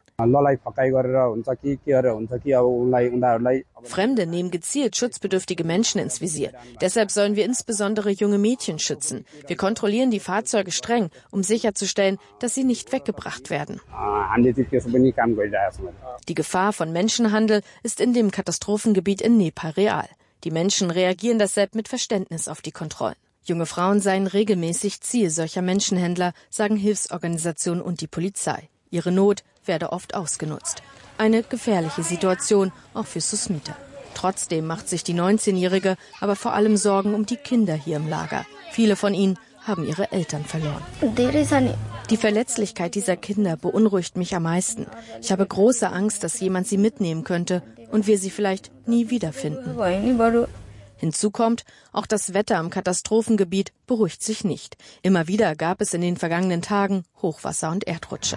Fremde nehmen gezielt schutzbedürftige Menschen ins Visier. Deshalb sollen wir insbesondere junge Mädchen schützen. Wir kontrollieren die Fahrzeuge streng, um sicherzustellen, dass sie nicht weggebracht werden. Die Gefahr von Menschenhandel ist in dem Katastrophengebiet in Nepal real. Die Menschen reagieren deshalb mit Verständnis auf die Kontrollen. Junge Frauen seien regelmäßig Ziel solcher Menschenhändler, sagen Hilfsorganisationen und die Polizei. Ihre Not werde oft ausgenutzt. Eine gefährliche Situation, auch für Susmita. Trotzdem macht sich die neunzehnjährige aber vor allem Sorgen um die Kinder hier im Lager. Viele von ihnen haben ihre Eltern verloren. Die Verletzlichkeit dieser Kinder beunruhigt mich am meisten. Ich habe große Angst, dass jemand sie mitnehmen könnte und wir sie vielleicht nie wiederfinden. Hinzu kommt, auch das Wetter am Katastrophengebiet beruhigt sich nicht. Immer wieder gab es in den vergangenen Tagen Hochwasser und Erdrutsche.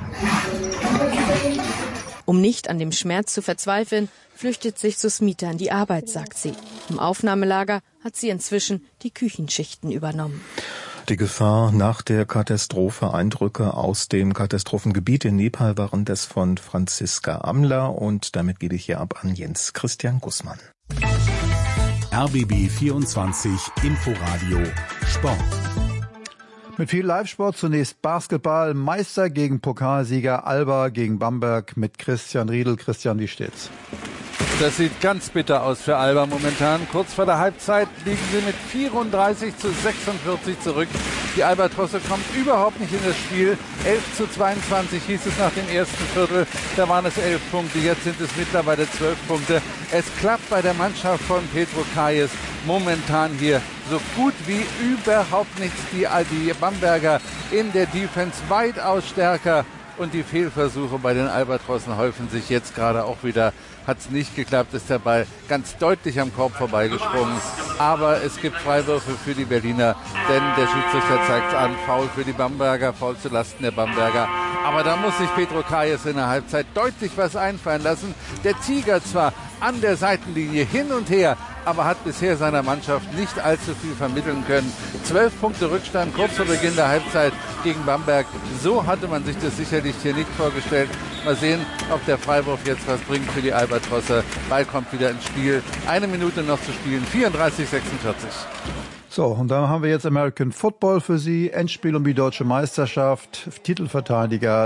Um nicht an dem Schmerz zu verzweifeln, flüchtet sich Susmita in die Arbeit, sagt sie. Im Aufnahmelager hat sie inzwischen die Küchenschichten übernommen. Die Gefahr nach der Katastrophe. Eindrücke aus dem Katastrophengebiet in Nepal waren das von Franziska Amler und damit gebe ich hier ab an Jens Christian Gussmann. R B B vierundzwanzig Inforadio Sport. Mit viel Live-Sport zunächst Basketball. Meister gegen Pokalsieger Alba gegen Bamberg mit Christian Riedel. Christian, wie steht's? Das sieht ganz bitter aus für Alba momentan. Kurz vor der Halbzeit liegen sie mit vierunddreißig zu sechsundvierzig zurück. Die Albatrosse kommt überhaupt nicht in das Spiel. elf zu zweiundzwanzig hieß es nach dem ersten Viertel. Da waren es elf Punkte, jetzt sind es mittlerweile zwölf Punkte. Es klappt bei der Mannschaft von Petro Kayes momentan hier so gut wie überhaupt nichts. Die, die Bamberger in der Defense weitaus stärker. Und die Fehlversuche bei den Albatrossen häufen sich jetzt gerade auch wieder. Hat es nicht geklappt, ist der Ball ganz deutlich am Korb vorbeigesprungen. Aber es gibt Freiwürfe für die Berliner, denn der Schiedsrichter zeigt an, Foul für die Bamberger, Foul zu Lasten der Bamberger. Aber da muss sich Petro Kayes in der Halbzeit deutlich was einfallen lassen. Der Tiger zwar an der Seitenlinie hin und her, aber hat bisher seiner Mannschaft nicht allzu viel vermitteln können. Zwölf Punkte Rückstand kurz vor Beginn der Halbzeit gegen Bamberg. So hatte man sich das sicherlich hier nicht vorgestellt. Mal sehen, ob der Freiwurf jetzt was bringt für die Albatrosse. Ball kommt wieder ins Spiel. Eine Minute noch zu spielen. vierunddreißig sechsundvierzig. So, und dann haben wir jetzt American Football für Sie. Endspiel um die deutsche Meisterschaft. Titelverteidiger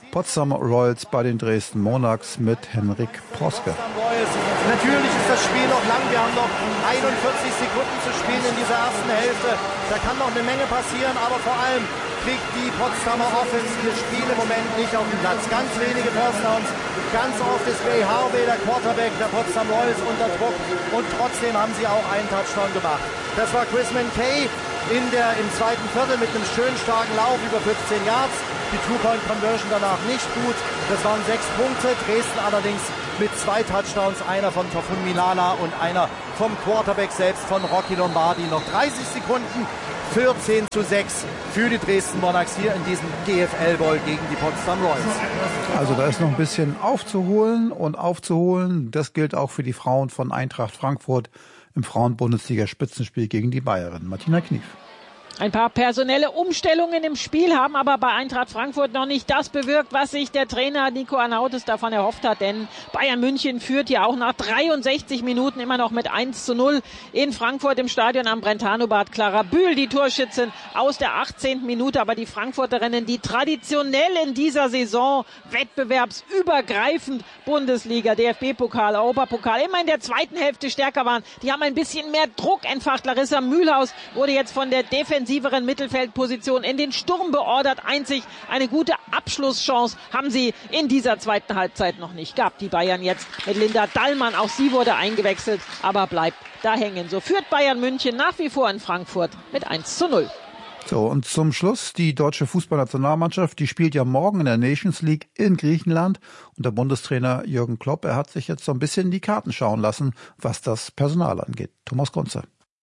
Potsdam Royals bei den Dresden Monarchs mit Henrik Proske. Natürlich ist das Spiel noch lang. Wir haben noch einundvierzig Sekunden zu spielen in dieser ersten Hälfte. Da kann noch eine Menge passieren, aber vor allem kriegt die Potsdamer Offense ihr Spiel im Moment nicht auf den Platz. Ganz wenige First Downs. Ganz oft ist Ray Harvey, der Quarterback der Potsdam Royals, unter Druck. Und trotzdem haben sie auch einen Touchdown gemacht. Das war Chris McKay in der, im zweiten Viertel mit einem schönen starken Lauf über fünfzehn Yards. Die Two-Point-Conversion danach nicht gut. Das waren sechs Punkte. Dresden allerdings mit zwei Touchdowns. Einer von Tofun Milana und einer vom Quarterback selbst von Rocky Lombardi. Noch dreißig Sekunden. vierzehn zu sechs für die Dresden Monarchs hier in diesem G F L-Bowl gegen die Potsdam Royals. Also da ist noch ein bisschen aufzuholen und aufzuholen. Das gilt auch für die Frauen von Eintracht Frankfurt im Frauen-Bundesliga-Spitzenspiel gegen die Bayerinnen. Martina Knief. Ein paar personelle Umstellungen im Spiel haben aber bei Eintracht Frankfurt noch nicht das bewirkt, was sich der Trainer Nico Arnautis davon erhofft hat. Denn Bayern München führt ja auch nach dreiundsechzig Minuten immer noch mit eins zu null in Frankfurt im Stadion am Brentano-Bad. Clara Bühl, die Torschützin aus der achtzehnten Minute. Aber die Frankfurterinnen, die traditionell in dieser Saison wettbewerbsübergreifend Bundesliga, D F B-Pokal, Europapokal immer in der zweiten Hälfte stärker waren, die haben ein bisschen mehr Druck entfacht. Larissa Mühlhaus wurde jetzt von der Defensive Mittelfeldposition in den Sturm beordert. Einzig eine gute Abschlusschance haben sie in dieser zweiten Halbzeit noch nicht gehabt. Die Bayern jetzt mit Linda Dallmann, auch sie wurde eingewechselt, aber bleibt da hängen. So führt Bayern München nach wie vor in Frankfurt mit eins zu null. So, und zum Schluss die deutsche Fußballnationalmannschaft, die spielt ja morgen in der Nations League in Griechenland. Und der Bundestrainer Jürgen Klopp, er hat sich jetzt so ein bisschen in die Karten schauen lassen, was das Personal angeht. Thomas Grunze.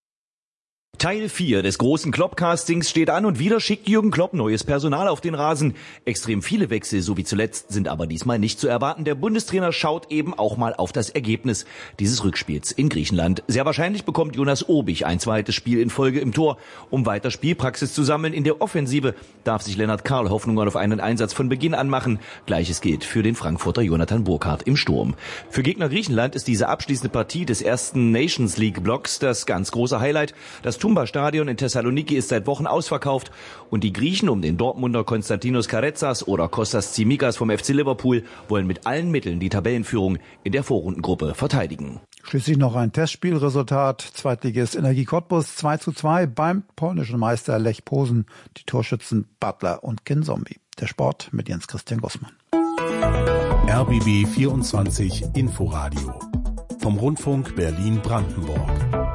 Teil vier des großen Klopp-Castings steht an und wieder schickt Jürgen Klopp neues Personal auf den Rasen. Extrem viele Wechsel, so wie zuletzt, sind aber diesmal nicht zu erwarten. Der Bundestrainer schaut eben auch mal auf das Ergebnis dieses Rückspiels in Griechenland. Sehr wahrscheinlich bekommt Jonas Obich ein zweites Spiel in Folge im Tor. Um weiter Spielpraxis zu sammeln in der Offensive, darf sich Lennart Karl Hoffnungen auf einen Einsatz von Beginn an machen. Gleiches gilt für den Frankfurter Jonathan Burkhardt im Sturm. Für Gegner Griechenland ist diese abschließende Partie des ersten Nations League Blocks das ganz große Highlight. Das Tumba-Stadion in Thessaloniki ist seit Wochen ausverkauft und die Griechen um den Dortmunder Konstantinos Karetsas oder Kostas Tsimikas vom F C Liverpool wollen mit allen Mitteln die Tabellenführung in der Vorrundengruppe verteidigen. Schließlich noch ein Testspielresultat. Zweitligist Energie Cottbus zwei zu zwei beim polnischen Meister Lech Posen. Die Torschützen Butler und Kinzombie. Der Sport mit Jens Christian Gossmann. R B B vierundzwanzig Inforadio vom Rundfunk Berlin-Brandenburg.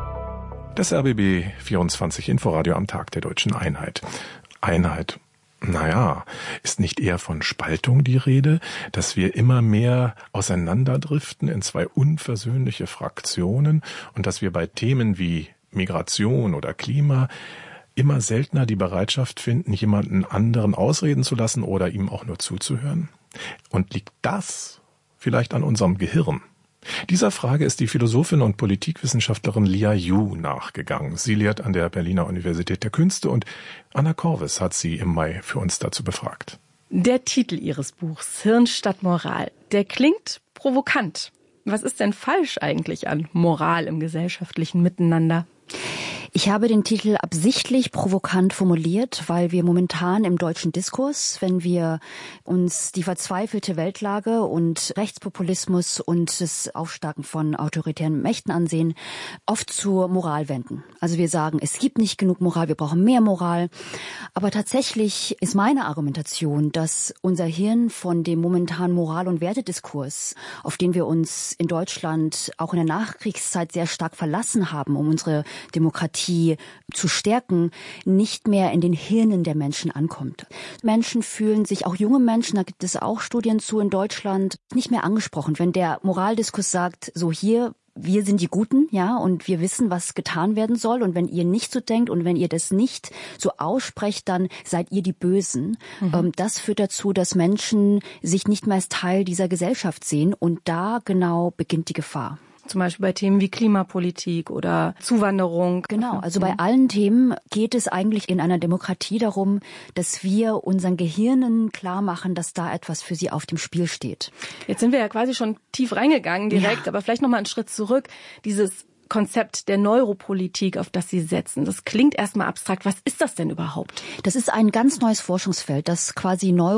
Das R B B vierundzwanzig Inforadio am Tag der Deutschen Einheit. Einheit. Naja, ist nicht eher von Spaltung die Rede, dass wir immer mehr auseinanderdriften in zwei unversöhnliche Fraktionen und dass wir bei Themen wie Migration oder Klima immer seltener die Bereitschaft finden, jemanden anderen ausreden zu lassen oder ihm auch nur zuzuhören? Und liegt das vielleicht an unserem Gehirn? Dieser Frage ist die Philosophin und Politikwissenschaftlerin Lia Yu nachgegangen. Sie lehrt an der Berliner Universität der Künste und Anna Korvis hat sie im Mai für uns dazu befragt. Der Titel ihres Buchs, Hirn statt Moral, der klingt provokant. Was ist denn falsch eigentlich an Moral im gesellschaftlichen Miteinander? Ich habe den Titel absichtlich provokant formuliert, weil wir momentan im deutschen Diskurs, wenn wir uns die verzweifelte Weltlage und Rechtspopulismus und das Aufsteigen von autoritären Mächten ansehen, oft zur Moral wenden. Also wir sagen, es gibt nicht genug Moral, wir brauchen mehr Moral. Aber tatsächlich ist meine Argumentation, dass unser Hirn von dem momentanen Moral- und Wertediskurs, auf den wir uns in Deutschland auch in der Nachkriegszeit sehr stark verlassen haben, um unsere Demokratie zu stärken, nicht mehr in den Hirnen der Menschen ankommt. Menschen fühlen sich, auch junge Menschen, da gibt es auch Studien zu in Deutschland, nicht mehr angesprochen. Wenn der Moraldiskurs sagt, so hier, wir sind die Guten, ja, und wir wissen, was getan werden soll. Und wenn ihr nicht so denkt und wenn ihr das nicht so aussprecht, dann seid ihr die Bösen. Mhm. Das führt dazu, dass Menschen sich nicht mehr als Teil dieser Gesellschaft sehen. Und da genau beginnt die Gefahr. Zum Beispiel bei Themen wie Klimapolitik oder Zuwanderung. Genau, also bei allen Themen geht es eigentlich in einer Demokratie darum, dass wir unseren Gehirnen klar machen, dass da etwas für sie auf dem Spiel steht. Jetzt sind wir ja quasi schon tief reingegangen direkt, ja. Aber vielleicht noch mal einen Schritt zurück. Dieses Konzept der Neuropolitik, auf das Sie setzen. Das klingt erstmal abstrakt. Was ist das denn überhaupt? Das ist ein ganz neues Forschungsfeld, das quasi Neuropolitik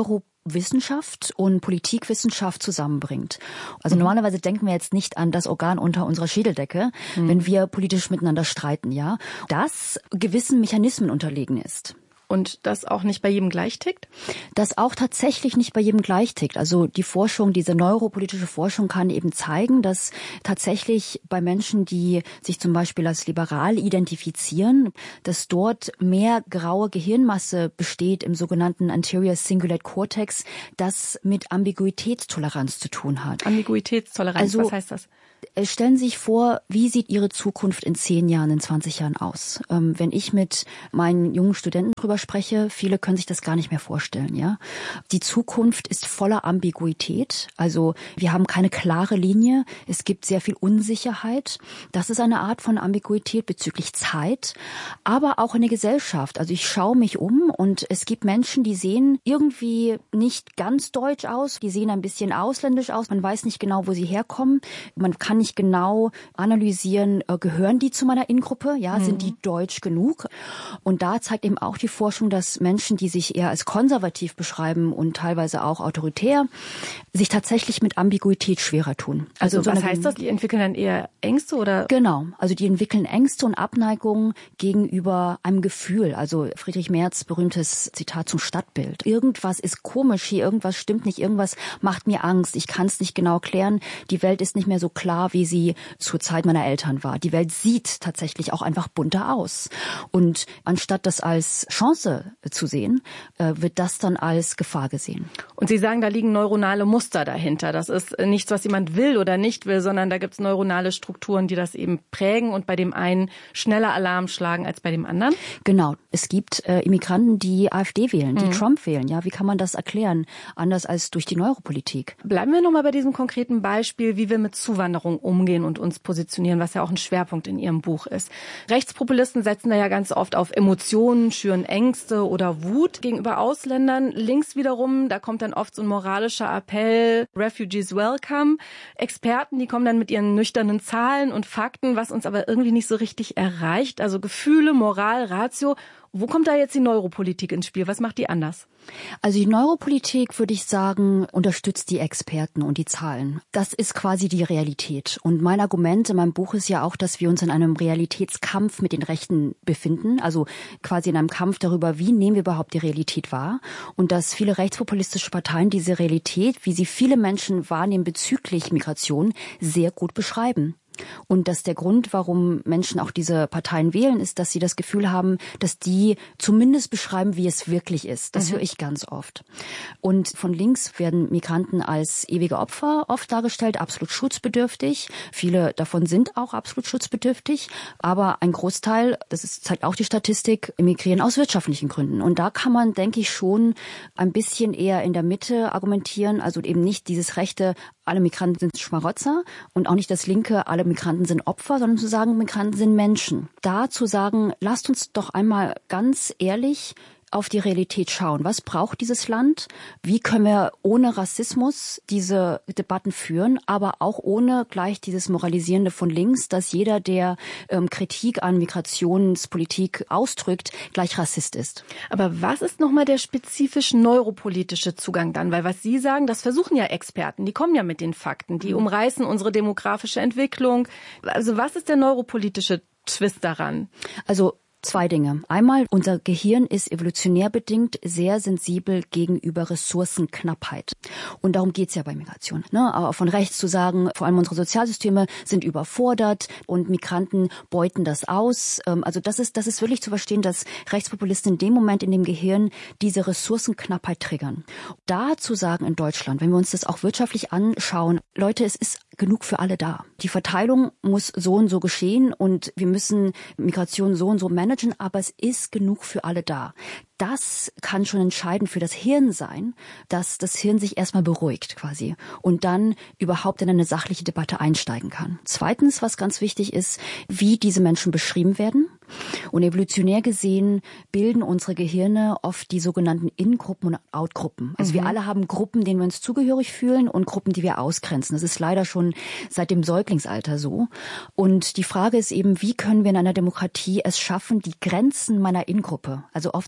Wissenschaft und Politikwissenschaft zusammenbringt. Also mhm. normalerweise denken wir jetzt nicht an das Organ unter unserer Schädeldecke, mhm. wenn wir politisch miteinander streiten, ja. Das gewissen Mechanismen unterlegen ist. Und das auch nicht bei jedem gleich tickt? Das auch tatsächlich nicht bei jedem gleich tickt. Also die Forschung, diese neuropolitische Forschung kann eben zeigen, dass tatsächlich bei Menschen, die sich zum Beispiel als liberal identifizieren, dass dort mehr graue Gehirnmasse besteht im sogenannten Anterior Cingulate Cortex, das mit Ambiguitätstoleranz zu tun hat. Ambiguitätstoleranz, also, was heißt das? Stellen Sie sich vor, wie sieht Ihre Zukunft in zehn Jahren, in zwanzig Jahren aus? Ähm, wenn ich mit meinen jungen Studenten drüber spreche, viele können sich das gar nicht mehr vorstellen, ja. Die Zukunft ist voller Ambiguität. Also wir haben keine klare Linie. Es gibt sehr viel Unsicherheit. Das ist eine Art von Ambiguität bezüglich Zeit, aber auch in der Gesellschaft. Also ich schaue mich um und es gibt Menschen, die sehen irgendwie nicht ganz deutsch aus. Die sehen ein bisschen ausländisch aus. Man weiß nicht genau, wo sie herkommen. Man kann nicht genau analysieren, äh, gehören die zu meiner In-Gruppe? Ja, mhm. sind die deutsch genug? Und da zeigt eben auch die Forschung, dass Menschen, die sich eher als konservativ beschreiben und teilweise auch autoritär, sich tatsächlich mit Ambiguität schwerer tun. Also, also was so heißt das? Die entwickeln dann eher Ängste oder? Genau. Also die entwickeln Ängste und Abneigungen gegenüber einem Gefühl. Also Friedrich Merz berühmtes Zitat zum Stadtbild. Irgendwas ist komisch hier, irgendwas stimmt nicht, irgendwas macht mir Angst. Ich kann es nicht genau klären. Die Welt ist nicht mehr so klar, wie sie zur Zeit meiner Eltern war. Die Welt sieht tatsächlich auch einfach bunter aus. Und anstatt das als Chance zu sehen, wird das dann als Gefahr gesehen. Und Sie sagen, da liegen neuronale Muster dahinter. Das ist nichts, was jemand will oder nicht will, sondern da gibt es neuronale Strukturen, die das eben prägen und bei dem einen schneller Alarm schlagen als bei dem anderen? Genau. Es gibt äh, Immigranten, die AfD wählen, die mhm. Trump wählen. Ja, wie kann man das erklären? Anders als durch die Neuropolitik. Bleiben wir nochmal bei diesem konkreten Beispiel, wie wir mit Zuwanderung umgehen und uns positionieren, was ja auch ein Schwerpunkt in Ihrem Buch ist. Rechtspopulisten setzen da ja ganz oft auf Emotionen, schüren Ängste oder Wut gegenüber Ausländern. Links wiederum, da kommt dann oft so ein moralischer Appell, Refugees welcome. Experten, die kommen dann mit ihren nüchternen Zahlen und Fakten, was uns aber irgendwie nicht so richtig erreicht. Also Gefühle, Moral, Ratio. Wo kommt da jetzt die Neuropolitik ins Spiel? Was macht die anders? Also die Neuropolitik, würde ich sagen, unterstützt die Experten und die Zahlen. Das ist quasi die Realität. Und mein Argument in meinem Buch ist ja auch, dass wir uns in einem Realitätskampf mit den Rechten befinden. Also quasi in einem Kampf darüber, wie nehmen wir überhaupt die Realität wahr? Und dass viele rechtspopulistische Parteien diese Realität, wie sie viele Menschen wahrnehmen bezüglich Migration, sehr gut beschreiben. Und dass der Grund, warum Menschen auch diese Parteien wählen, ist, dass sie das Gefühl haben, dass die zumindest beschreiben, wie es wirklich ist. Das mhm. höre ich ganz oft. Und von links werden Migranten als ewige Opfer oft dargestellt, absolut schutzbedürftig. Viele davon sind auch absolut schutzbedürftig. Aber ein Großteil, das ist, zeigt auch die Statistik, emigrieren aus wirtschaftlichen Gründen. Und da kann man, denke ich, schon ein bisschen eher in der Mitte argumentieren. Also eben nicht dieses rechte, alle Migranten sind Schmarotzer und auch nicht das linke, alle Migranten sind Opfer, sondern zu sagen, Migranten sind Menschen. Da zu sagen, lasst uns doch einmal ganz ehrlich auf die Realität schauen. Was braucht dieses Land? Wie können wir ohne Rassismus diese Debatten führen, aber auch ohne gleich dieses Moralisierende von links, dass jeder, der ähm, Kritik an Migrationspolitik ausdrückt, gleich Rassist ist. Aber was ist nochmal der spezifisch neuropolitische Zugang dann? Weil was Sie sagen, das versuchen ja Experten, die kommen ja mit den Fakten, die umreißen unsere demografische Entwicklung. Also was ist der neuropolitische Twist daran? Also zwei Dinge. Einmal, unser Gehirn ist evolutionär bedingt sehr sensibel gegenüber Ressourcenknappheit. Und darum geht's ja bei Migration. Ne? Aber von rechts zu sagen, vor allem unsere Sozialsysteme sind überfordert und Migranten beuten das aus. Also das ist, das ist wirklich zu verstehen, dass Rechtspopulisten in dem Moment in dem Gehirn diese Ressourcenknappheit triggern. Da zu sagen in Deutschland, wenn wir uns das auch wirtschaftlich anschauen, Leute, es ist genug für alle da. Die Verteilung muss so und so geschehen und wir müssen Migration so und so managen, aber es ist genug für alle da. Das kann schon entscheidend für das Hirn sein, dass das Hirn sich erstmal beruhigt quasi und dann überhaupt in eine sachliche Debatte einsteigen kann. Zweitens, was ganz wichtig ist, wie diese Menschen beschrieben werden. Und evolutionär gesehen bilden unsere Gehirne oft die sogenannten In-Gruppen und Out-Gruppen. Also mhm. wir alle haben Gruppen, denen wir uns zugehörig fühlen und Gruppen, die wir ausgrenzen. Das ist leider schon seit dem Säuglingsalter so. Und die Frage ist eben, wie können wir in einer Demokratie es schaffen, die Grenzen meiner In-Gruppe, also oft sind die ja sehr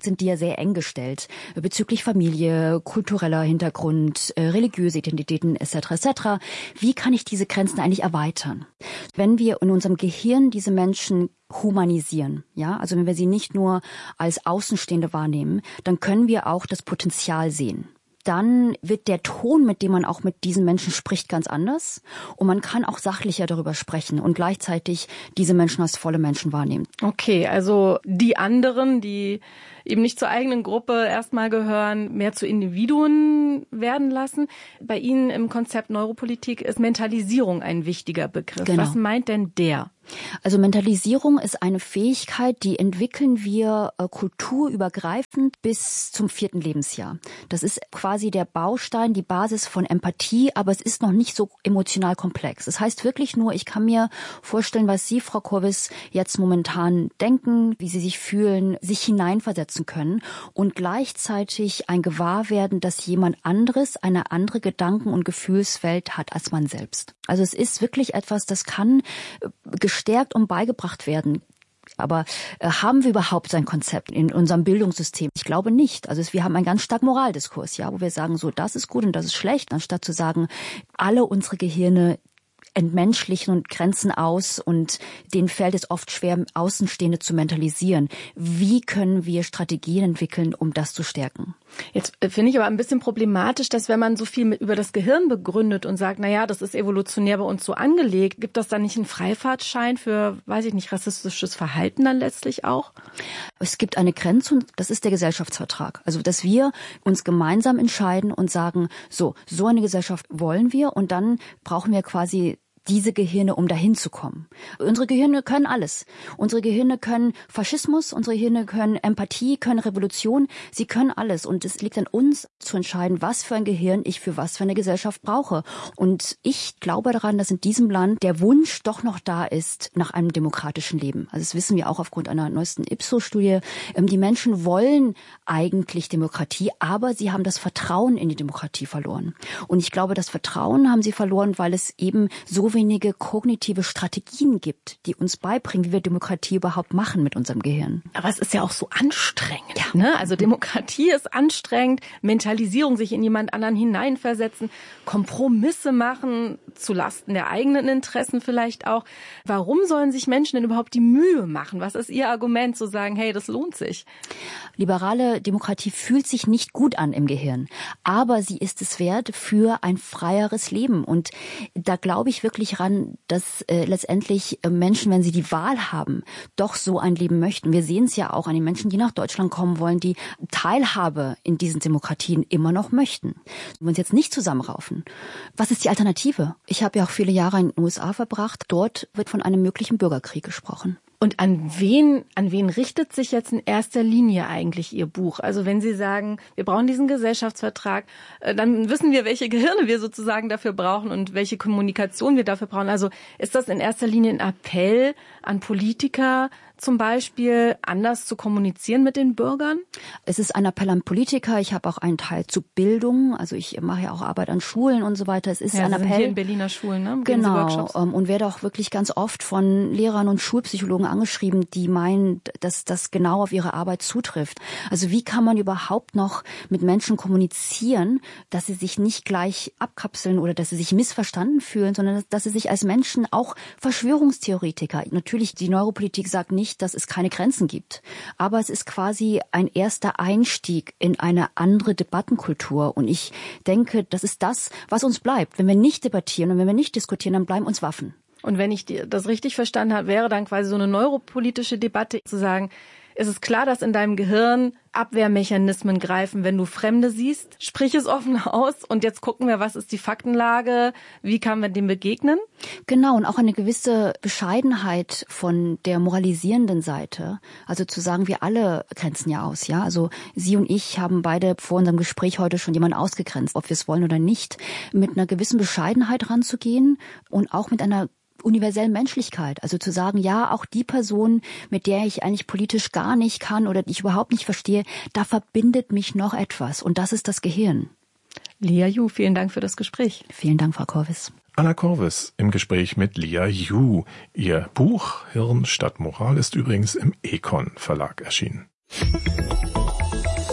sehr eng gestellt bezüglich Familie, kultureller Hintergrund, religiöse Identitäten et cetera et cetera. Wie kann ich diese Grenzen eigentlich erweitern? Wenn wir in unserem Gehirn diese Menschen humanisieren, ja, also wenn wir sie nicht nur als Außenstehende wahrnehmen, dann können wir auch das Potenzial sehen. Dann wird der Ton, mit dem man auch mit diesen Menschen spricht, ganz anders. Und man kann auch sachlicher darüber sprechen und gleichzeitig diese Menschen als volle Menschen wahrnehmen. Okay, also die anderen, die eben nicht zur eigenen Gruppe erstmal gehören, mehr zu Individuen werden lassen. Bei Ihnen im Konzept Neuropolitik ist Mentalisierung ein wichtiger Begriff. Genau. Was meint denn der? Also Mentalisierung ist eine Fähigkeit, die entwickeln wir äh, kulturübergreifend bis zum vierten Lebensjahr. Das ist quasi der Baustein, die Basis von Empathie, aber es ist noch nicht so emotional komplex. Das heißt wirklich nur, ich kann mir vorstellen, was Sie, Frau Corwis, jetzt momentan denken, wie Sie sich fühlen, sich hineinversetzen können und gleichzeitig ein Gewahrwerden, dass jemand anderes eine andere Gedanken- und Gefühlswelt hat als man selbst. Also es ist wirklich etwas, das kann gestärkt und beigebracht werden. Aber äh, haben wir überhaupt ein Konzept in unserem Bildungssystem? Ich glaube nicht. Also es, wir haben einen ganz starken Moraldiskurs, ja, wo wir sagen, so, das ist gut und das ist schlecht, anstatt zu sagen, alle unsere Gehirne entmenschlichen und grenzen aus und denen fällt es oft schwer, Außenstehende zu mentalisieren. Wie können wir Strategien entwickeln, um das zu stärken? Jetzt finde ich aber ein bisschen problematisch, dass wenn man so viel mit, über das Gehirn begründet und sagt, na ja, das ist evolutionär bei uns so angelegt, gibt das dann nicht einen Freifahrtschein für, weiß ich nicht, rassistisches Verhalten dann letztlich auch? Es gibt eine Grenze und das ist der Gesellschaftsvertrag. Also, dass wir uns gemeinsam entscheiden und sagen, so, so eine Gesellschaft wollen wir und dann brauchen wir quasi diese Gehirne, um dahin zu kommen. Unsere Gehirne können alles. Unsere Gehirne können Faschismus, unsere Gehirne können Empathie, können Revolution. Sie können alles. Und es liegt an uns zu entscheiden, was für ein Gehirn ich für was für eine Gesellschaft brauche. Und ich glaube daran, dass in diesem Land der Wunsch doch noch da ist nach einem demokratischen Leben. Also das wissen wir auch aufgrund einer neuesten Ipsos-Studie. Die Menschen wollen eigentlich Demokratie, aber sie haben das Vertrauen in die Demokratie verloren. Und ich glaube, das Vertrauen haben sie verloren, weil es eben so wenige kognitive Strategien gibt, die uns beibringen, wie wir Demokratie überhaupt machen mit unserem Gehirn. Aber es ist ja auch so anstrengend. Ja. Ne? Also Demokratie ist anstrengend, Mentalisierung, sich in jemand anderen hineinversetzen, Kompromisse machen, zulasten der eigenen Interessen vielleicht auch. Warum sollen sich Menschen denn überhaupt die Mühe machen? Was ist Ihr Argument, zu sagen, hey, das lohnt sich? Liberale Demokratie fühlt sich nicht gut an im Gehirn, aber sie ist es wert für ein freieres Leben. Und da glaube ich wirklich ran, dass äh, letztendlich äh, Menschen, wenn sie die Wahl haben, doch so ein Leben möchten. Wir sehen es ja auch an den Menschen, die nach Deutschland kommen wollen, die Teilhabe in diesen Demokratien immer noch möchten. Wenn wir uns jetzt nicht zusammenraufen, was ist die Alternative? Ich habe ja auch viele Jahre in den U S A verbracht. Dort wird von einem möglichen Bürgerkrieg gesprochen. Und an wen, an wen richtet sich jetzt in erster Linie eigentlich Ihr Buch? Also wenn Sie sagen, wir brauchen diesen Gesellschaftsvertrag, dann wissen wir, welche Gehirne wir sozusagen dafür brauchen und welche Kommunikation wir dafür brauchen. Also ist das in erster Linie ein Appell an Politiker, zum Beispiel anders zu kommunizieren mit den Bürgern? Es ist ein Appell an Politiker. Ich habe auch einen Teil zu Bildung. Also ich mache ja auch Arbeit an Schulen und so weiter. Es ist ja, ein Sie Appell. Sind hier in Berliner Schulen, ne? Genau. Und werde auch wirklich ganz oft von Lehrern und Schulpsychologen angeschrieben, die meinen, dass das genau auf ihre Arbeit zutrifft. Also wie kann man überhaupt noch mit Menschen kommunizieren, dass sie sich nicht gleich abkapseln oder dass sie sich missverstanden fühlen, sondern dass sie sich als Menschen auch Verschwörungstheoretiker. Natürlich, die Neuropolitik sagt nicht, dass es keine Grenzen gibt. Aber es ist quasi ein erster Einstieg in eine andere Debattenkultur. Und ich denke, das ist das, was uns bleibt. Wenn wir nicht debattieren und wenn wir nicht diskutieren, dann bleiben uns Waffen. Und wenn ich das richtig verstanden habe, wäre dann quasi so eine neuropolitische Debatte zu sagen, es ist klar, dass in deinem Gehirn Abwehrmechanismen greifen, wenn du Fremde siehst. Sprich es offen aus und jetzt gucken wir, was ist die Faktenlage, wie kann man dem begegnen? Genau, und auch eine gewisse Bescheidenheit von der moralisierenden Seite. Also zu sagen, wir alle grenzen ja aus, ja. Also Sie und ich haben beide vor unserem Gespräch heute schon jemanden ausgegrenzt, ob wir es wollen oder nicht, mit einer gewissen Bescheidenheit ranzugehen und auch mit einer universellen Menschlichkeit, also zu sagen, ja, auch die Person, mit der ich eigentlich politisch gar nicht kann oder die ich überhaupt nicht verstehe, da verbindet mich noch etwas und das ist das Gehirn. Lia Yu, vielen Dank für das Gespräch. Vielen Dank, Frau Corwis. Anna Corwis im Gespräch mit Lia Yu. Ihr Buch Hirn statt Moral ist übrigens im Econ Verlag erschienen.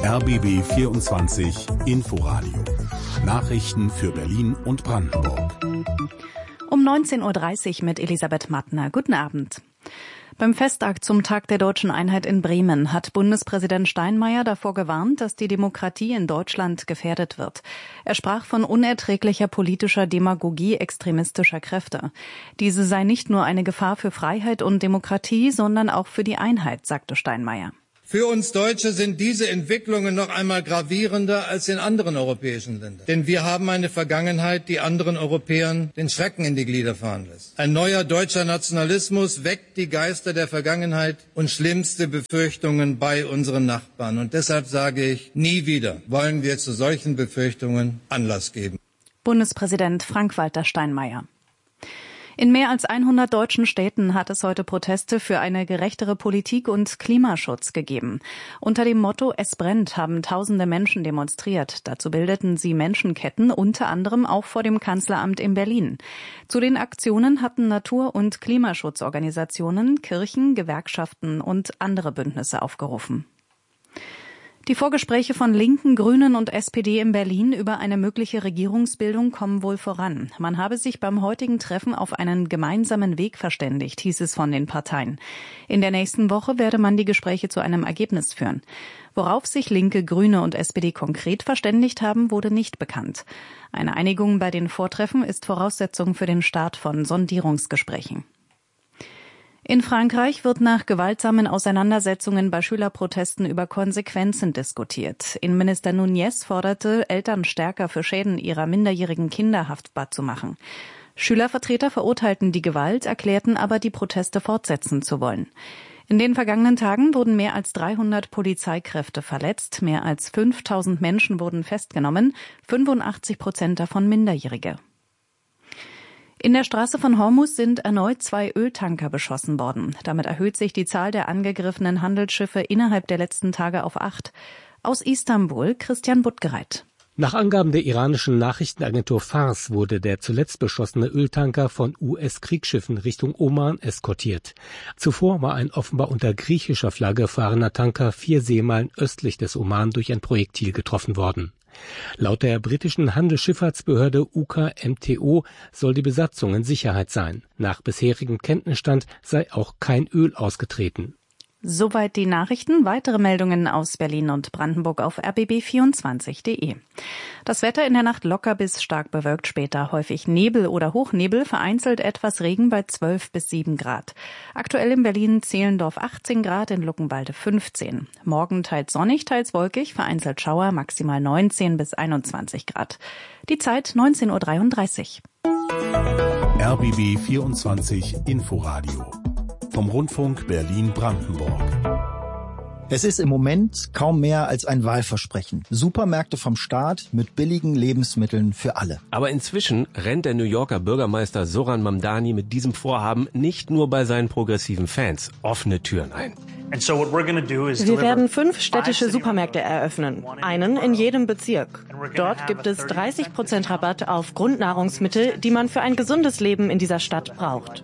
R B B vierundzwanzig Inforadio. Nachrichten für Berlin und Brandenburg. Um neunzehn Uhr dreißig mit Elisabeth Mattner. Guten Abend. Beim Festakt zum Tag der Deutschen Einheit in Bremen hat Bundespräsident Steinmeier davor gewarnt, dass die Demokratie in Deutschland gefährdet wird. Er sprach von unerträglicher politischer Demagogie extremistischer Kräfte. Diese sei nicht nur eine Gefahr für Freiheit und Demokratie, sondern auch für die Einheit, sagte Steinmeier. Für uns Deutsche sind diese Entwicklungen noch einmal gravierender als in anderen europäischen Ländern. Denn wir haben eine Vergangenheit, die anderen Europäern den Schrecken in die Glieder fahren lässt. Ein neuer deutscher Nationalismus weckt die Geister der Vergangenheit und schlimmste Befürchtungen bei unseren Nachbarn. Und deshalb sage ich, nie wieder wollen wir zu solchen Befürchtungen Anlass geben. Bundespräsident Frank-Walter Steinmeier. In mehr als hundert deutschen Städten hat es heute Proteste für eine gerechtere Politik und Klimaschutz gegeben. Unter dem Motto Es brennt haben tausende Menschen demonstriert. Dazu bildeten sie Menschenketten, unter anderem auch vor dem Kanzleramt in Berlin. Zu den Aktionen hatten Natur- und Klimaschutzorganisationen, Kirchen, Gewerkschaften und andere Bündnisse aufgerufen. Die Vorgespräche von Linken, Grünen und S P D in Berlin über eine mögliche Regierungsbildung kommen wohl voran. Man habe sich beim heutigen Treffen auf einen gemeinsamen Weg verständigt, hieß es von den Parteien. In der nächsten Woche werde man die Gespräche zu einem Ergebnis führen. Worauf sich Linke, Grüne und S P D konkret verständigt haben, wurde nicht bekannt. Eine Einigung bei den Vortreffen ist Voraussetzung für den Start von Sondierungsgesprächen. In Frankreich wird nach gewaltsamen Auseinandersetzungen bei Schülerprotesten über Konsequenzen diskutiert. Innenminister Nunez forderte, Eltern stärker für Schäden ihrer minderjährigen Kinder haftbar zu machen. Schülervertreter verurteilten die Gewalt, erklärten aber, die Proteste fortsetzen zu wollen. In den vergangenen Tagen wurden mehr als dreihundert Polizeikräfte verletzt, mehr als fünftausend Menschen wurden festgenommen, fünfundachtzig Prozent davon Minderjährige. In der Straße von Hormuz sind erneut zwei Öltanker beschossen worden. Damit erhöht sich die Zahl der angegriffenen Handelsschiffe innerhalb der letzten Tage auf acht. Aus Istanbul Christian Buttgereit. Nach Angaben der iranischen Nachrichtenagentur Fars wurde der zuletzt beschossene Öltanker von U S-Kriegsschiffen Richtung Oman eskortiert. Zuvor war ein offenbar unter griechischer Flagge fahrender Tanker vier Seemeilen östlich des Oman durch ein Projektil getroffen worden. Laut der britischen Handelsschifffahrtsbehörde U K M T O soll die Besatzung in Sicherheit sein. Nach bisherigem Kenntnisstand sei auch kein Öl ausgetreten. Soweit die Nachrichten. Weitere Meldungen aus Berlin und Brandenburg auf r b b vierundzwanzig punkt d e. Das Wetter in der Nacht locker bis stark bewölkt, später häufig Nebel oder Hochnebel, vereinzelt etwas Regen bei zwölf bis sieben Grad. Aktuell in Berlin-Zehlendorf achtzehn Grad, in Luckenwalde fünfzehn. Morgen teils sonnig, teils wolkig, vereinzelt Schauer, maximal neunzehn bis einundzwanzig Grad. Die Zeit neunzehn Uhr dreiunddreißig. R B B vierundzwanzig Inforadio vom Rundfunk Berlin-Brandenburg. Es ist im Moment kaum mehr als ein Wahlversprechen. Supermärkte vom Staat mit billigen Lebensmitteln für alle. Aber inzwischen rennt der New Yorker Bürgermeister Zoran Mamdani mit diesem Vorhaben nicht nur bei seinen progressiven Fans offene Türen ein. Wir werden fünf städtische Supermärkte eröffnen, einen in jedem Bezirk. Dort gibt es dreißig Prozent Rabatt auf Grundnahrungsmittel, die man für ein gesundes Leben in dieser Stadt braucht.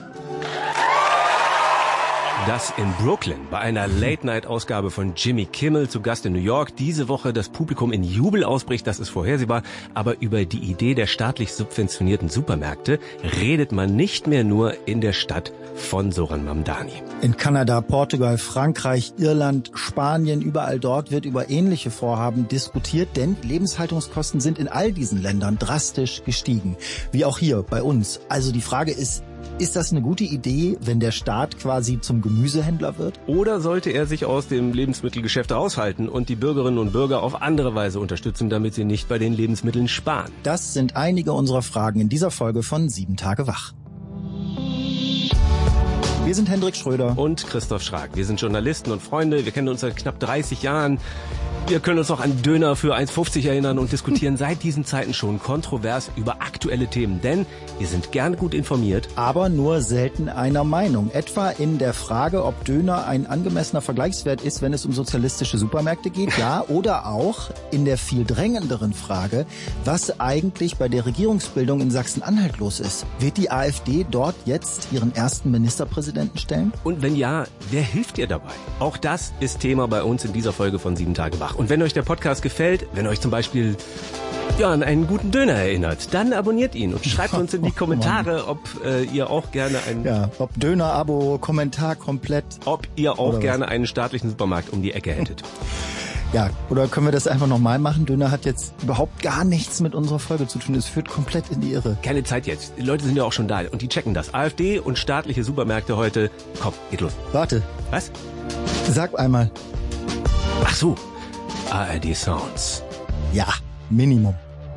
Das in Brooklyn, bei einer Late-Night-Ausgabe von Jimmy Kimmel zu Gast in New York, diese Woche das Publikum in Jubel ausbricht, das ist vorhersehbar. Aber über die Idee der staatlich subventionierten Supermärkte redet man nicht mehr nur in der Stadt von Zoran Mamdani. In Kanada, Portugal, Frankreich, Irland, Spanien, überall dort wird über ähnliche Vorhaben diskutiert, denn Lebenshaltungskosten sind in all diesen Ländern drastisch gestiegen. Wie auch hier bei uns. Also die Frage ist, ist das eine gute Idee, wenn der Staat quasi zum Gemüsehändler wird? Oder sollte er sich aus dem Lebensmittelgeschäft raushalten und die Bürgerinnen und Bürger auf andere Weise unterstützen, damit sie nicht bei den Lebensmitteln sparen? Das sind einige unserer Fragen in dieser Folge von Sieben Tage Wach. Wir sind Hendrik Schröder und Christoph Schrag. Wir sind Journalisten und Freunde. Wir kennen uns seit knapp dreißig Jahren. Wir können uns noch an Döner für eins fünfzig erinnern und diskutieren seit diesen Zeiten schon kontrovers über aktuelle Themen. Denn wir sind gern gut informiert. Aber nur selten einer Meinung. Etwa in der Frage, ob Döner ein angemessener Vergleichswert ist, wenn es um sozialistische Supermärkte geht. Ja, oder auch in der viel drängenderen Frage, was eigentlich bei der Regierungsbildung in Sachsen-Anhalt los ist. Wird die AfD dort jetzt ihren ersten Ministerpräsidenten Ministerpräsidenten stellen? Und wenn ja, wer hilft ihr dabei? Auch das ist Thema bei uns in dieser Folge von Sieben Tage Wach. Und wenn euch der Podcast gefällt, wenn euch zum Beispiel ja, an einen guten Döner erinnert, dann abonniert ihn und schreibt uns in die Kommentare, ob äh, ihr auch gerne einen... Ja, ob Döner, Abo, Kommentar komplett. Ob ihr auch gerne einen staatlichen Supermarkt um die Ecke hättet. Ja, oder können wir das einfach nochmal machen? Döner hat jetzt überhaupt gar nichts mit unserer Folge zu tun. Es führt komplett in die Irre. Keine Zeit jetzt. Die Leute sind ja auch schon da und die checken das. AfD und staatliche Supermärkte heute. Komm, geht los. Warte. Was? Sag einmal. Ach so. A R D Sounds. Ja, Minimum.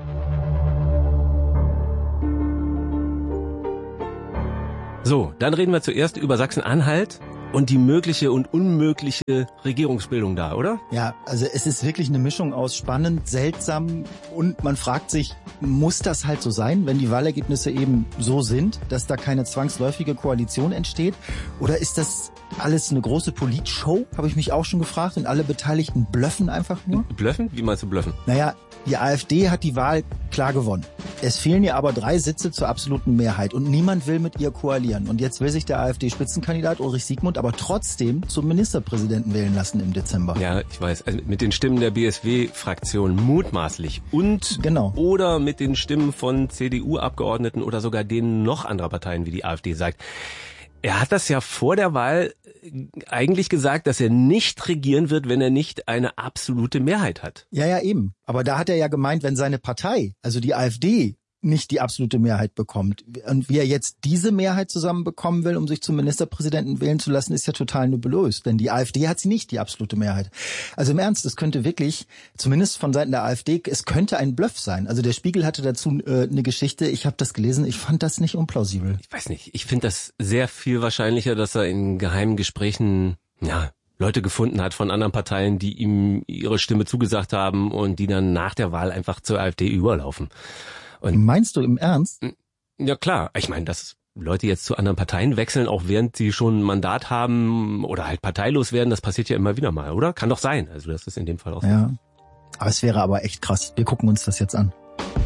So, dann reden wir zuerst über Sachsen-Anhalt und die mögliche und unmögliche Regierungsbildung da, oder? Ja, also es ist wirklich eine Mischung aus spannend, seltsam und man fragt sich, muss das halt so sein, wenn die Wahlergebnisse eben so sind, dass da keine zwangsläufige Koalition entsteht? Oder ist das alles eine große Politshow, habe ich mich auch schon gefragt, und alle Beteiligten blöffen einfach nur? Blöffen? Wie meinst du blöffen? Naja, die AfD hat die Wahl klar gewonnen. Es fehlen ihr aber drei Sitze zur absoluten Mehrheit und niemand will mit ihr koalieren. Und jetzt will sich der AfD-Spitzenkandidat Ulrich Siegmund aber trotzdem zum Ministerpräsidenten wählen lassen im Dezember. Ja, ich weiß. Also mit den Stimmen der B S W-Fraktion mutmaßlich und genau. Oder mit den Stimmen von C D U-Abgeordneten oder sogar denen noch anderer Parteien, wie die AfD sagt. Er hat das ja vor der Wahl eigentlich gesagt, dass er nicht regieren wird, wenn er nicht eine absolute Mehrheit hat. Ja, ja, eben. Aber da hat er ja gemeint, wenn seine Partei, also die AfD, nicht die absolute Mehrheit bekommt. Und wie er jetzt diese Mehrheit zusammenbekommen will, um sich zum Ministerpräsidenten wählen zu lassen, ist ja total nebulös. Denn die AfD hat sie nicht, die absolute Mehrheit. Also im Ernst, es könnte wirklich, zumindest von Seiten der AfD, es könnte ein Bluff sein. Also der Spiegel hatte dazu äh, eine Geschichte, ich habe das gelesen, ich fand das nicht unplausibel. Ich weiß nicht, ich finde das sehr viel wahrscheinlicher, dass er in geheimen Gesprächen, ja, Leute gefunden hat von anderen Parteien, die ihm ihre Stimme zugesagt haben und die dann nach der Wahl einfach zur AfD überlaufen. Und meinst du im Ernst? Ja klar, ich meine, dass Leute jetzt zu anderen Parteien wechseln, auch während sie schon ein Mandat haben oder halt parteilos werden, das passiert ja immer wieder mal, oder? Kann doch sein, also das ist in dem Fall auch so. Ja, aber es wäre aber echt krass. Wir gucken uns das jetzt an.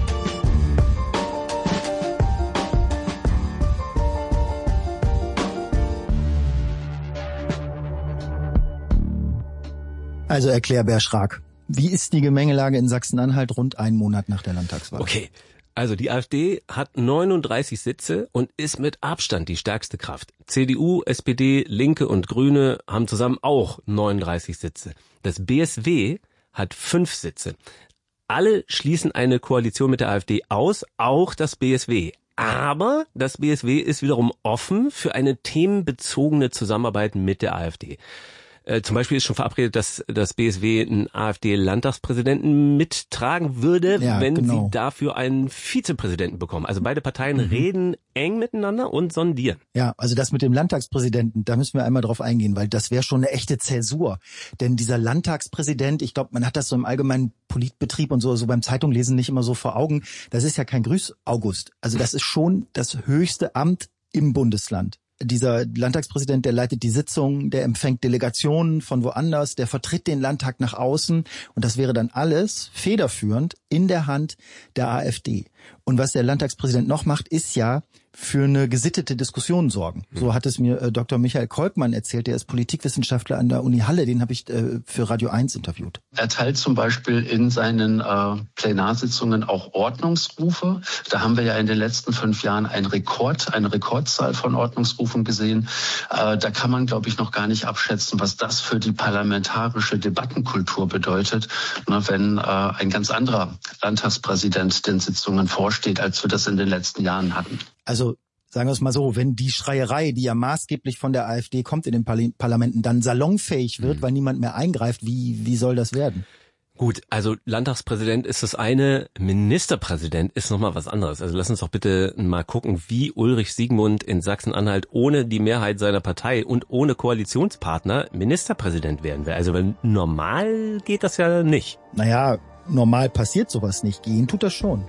Also erklär, Bär Schrag, wie ist die Gemengelage in Sachsen-Anhalt rund einen Monat nach der Landtagswahl? Okay, also die AfD hat neununddreißig Sitze und ist mit Abstand die stärkste Kraft. C D U, S P D, Linke und Grüne haben zusammen auch neununddreißig Sitze. Das B S W hat fünf Sitze. Alle schließen eine Koalition mit der AfD aus, auch das B S W. Aber das B S W ist wiederum offen für eine themenbezogene Zusammenarbeit mit der AfD. Äh, zum Beispiel ist schon verabredet, dass das B S W einen AfD-Landtagspräsidenten mittragen würde, ja, wenn genau. sie dafür einen Vizepräsidenten bekommen. Also beide Parteien mhm. reden eng miteinander und sondieren. Ja, also das mit dem Landtagspräsidenten, da müssen wir einmal drauf eingehen, weil das wäre schon eine echte Zäsur. Denn dieser Landtagspräsident, ich glaube, man hat das so im allgemeinen Politbetrieb und so, so beim Zeitunglesen nicht immer so vor Augen. Das ist ja kein Grüß August. Also das ist schon das höchste Amt im Bundesland. Dieser Landtagspräsident, der leitet die Sitzung, der empfängt Delegationen von woanders, der vertritt den Landtag nach außen und das wäre dann alles federführend in der Hand der AfD. Und was der Landtagspräsident noch macht, ist ja für eine gesittete Diskussion sorgen. So hat es mir äh, Doktor Michael Kolkmann erzählt, der ist Politikwissenschaftler an der Uni Halle, den habe ich äh, für Radio eins interviewt. Er teilt zum Beispiel in seinen äh, Plenarsitzungen auch Ordnungsrufe. Da haben wir ja in den letzten fünf Jahren einen Rekord, eine Rekordzahl von Ordnungsrufen gesehen. Äh, da kann man, glaube ich, noch gar nicht abschätzen, was das für die parlamentarische Debattenkultur bedeutet, ne, wenn äh, ein ganz anderer Landtagspräsident den Sitzungen vorsteht, als wir das in den letzten Jahren hatten. Also sagen wir es mal so, wenn die Schreierei, die ja maßgeblich von der AfD kommt in den Parlamenten, dann salonfähig wird, mhm. weil niemand mehr eingreift, wie wie soll das werden? Gut, also Landtagspräsident ist das eine, Ministerpräsident ist nochmal was anderes. Also lass uns doch bitte mal gucken, wie Ulrich Siegmund in Sachsen-Anhalt ohne die Mehrheit seiner Partei und ohne Koalitionspartner Ministerpräsident werden will. Also weil normal geht das ja nicht. Naja, normal passiert sowas nicht. Gehen tut das schon.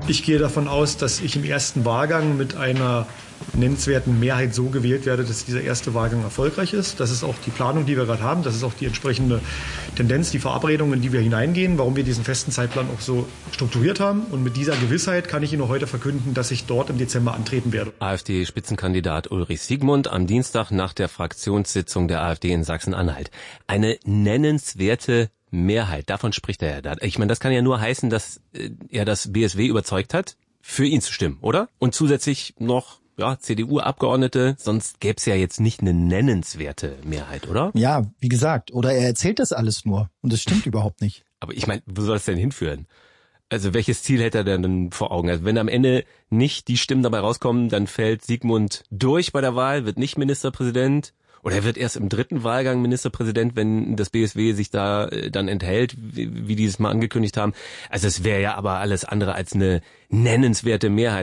Ich gehe davon aus, dass ich im ersten Wahlgang mit einer nennenswerten Mehrheit so gewählt werde, dass dieser erste Wahlgang erfolgreich ist. Das ist auch die Planung, die wir gerade haben. Das ist auch die entsprechende Tendenz, die Verabredung, in die wir hineingehen, warum wir diesen festen Zeitplan auch so strukturiert haben. Und mit dieser Gewissheit kann ich Ihnen heute verkünden, dass ich dort im Dezember antreten werde. AfD-Spitzenkandidat Ulrich Siegmund am Dienstag nach der Fraktionssitzung der AfD in Sachsen-Anhalt. Eine nennenswerte Mehrheit, davon spricht er ja da. Ich meine, das kann ja nur heißen, dass er das B S W überzeugt hat, für ihn zu stimmen, oder? Und zusätzlich noch ja, C D U-Abgeordnete, sonst gäbe es ja jetzt nicht eine nennenswerte Mehrheit, oder? Ja, wie gesagt, oder er erzählt das alles nur und das stimmt überhaupt nicht. Aber ich meine, wo soll es denn hinführen? Also welches Ziel hätte er denn vor Augen? Also wenn am Ende nicht die Stimmen dabei rauskommen, dann fällt Siegmund durch bei der Wahl, wird nicht Ministerpräsident. Oder er wird erst im dritten Wahlgang Ministerpräsident, wenn das B S W sich da äh, dann enthält, wie, wie die es mal angekündigt haben. Also es wäre ja aber alles andere als eine nennenswerte Mehrheit.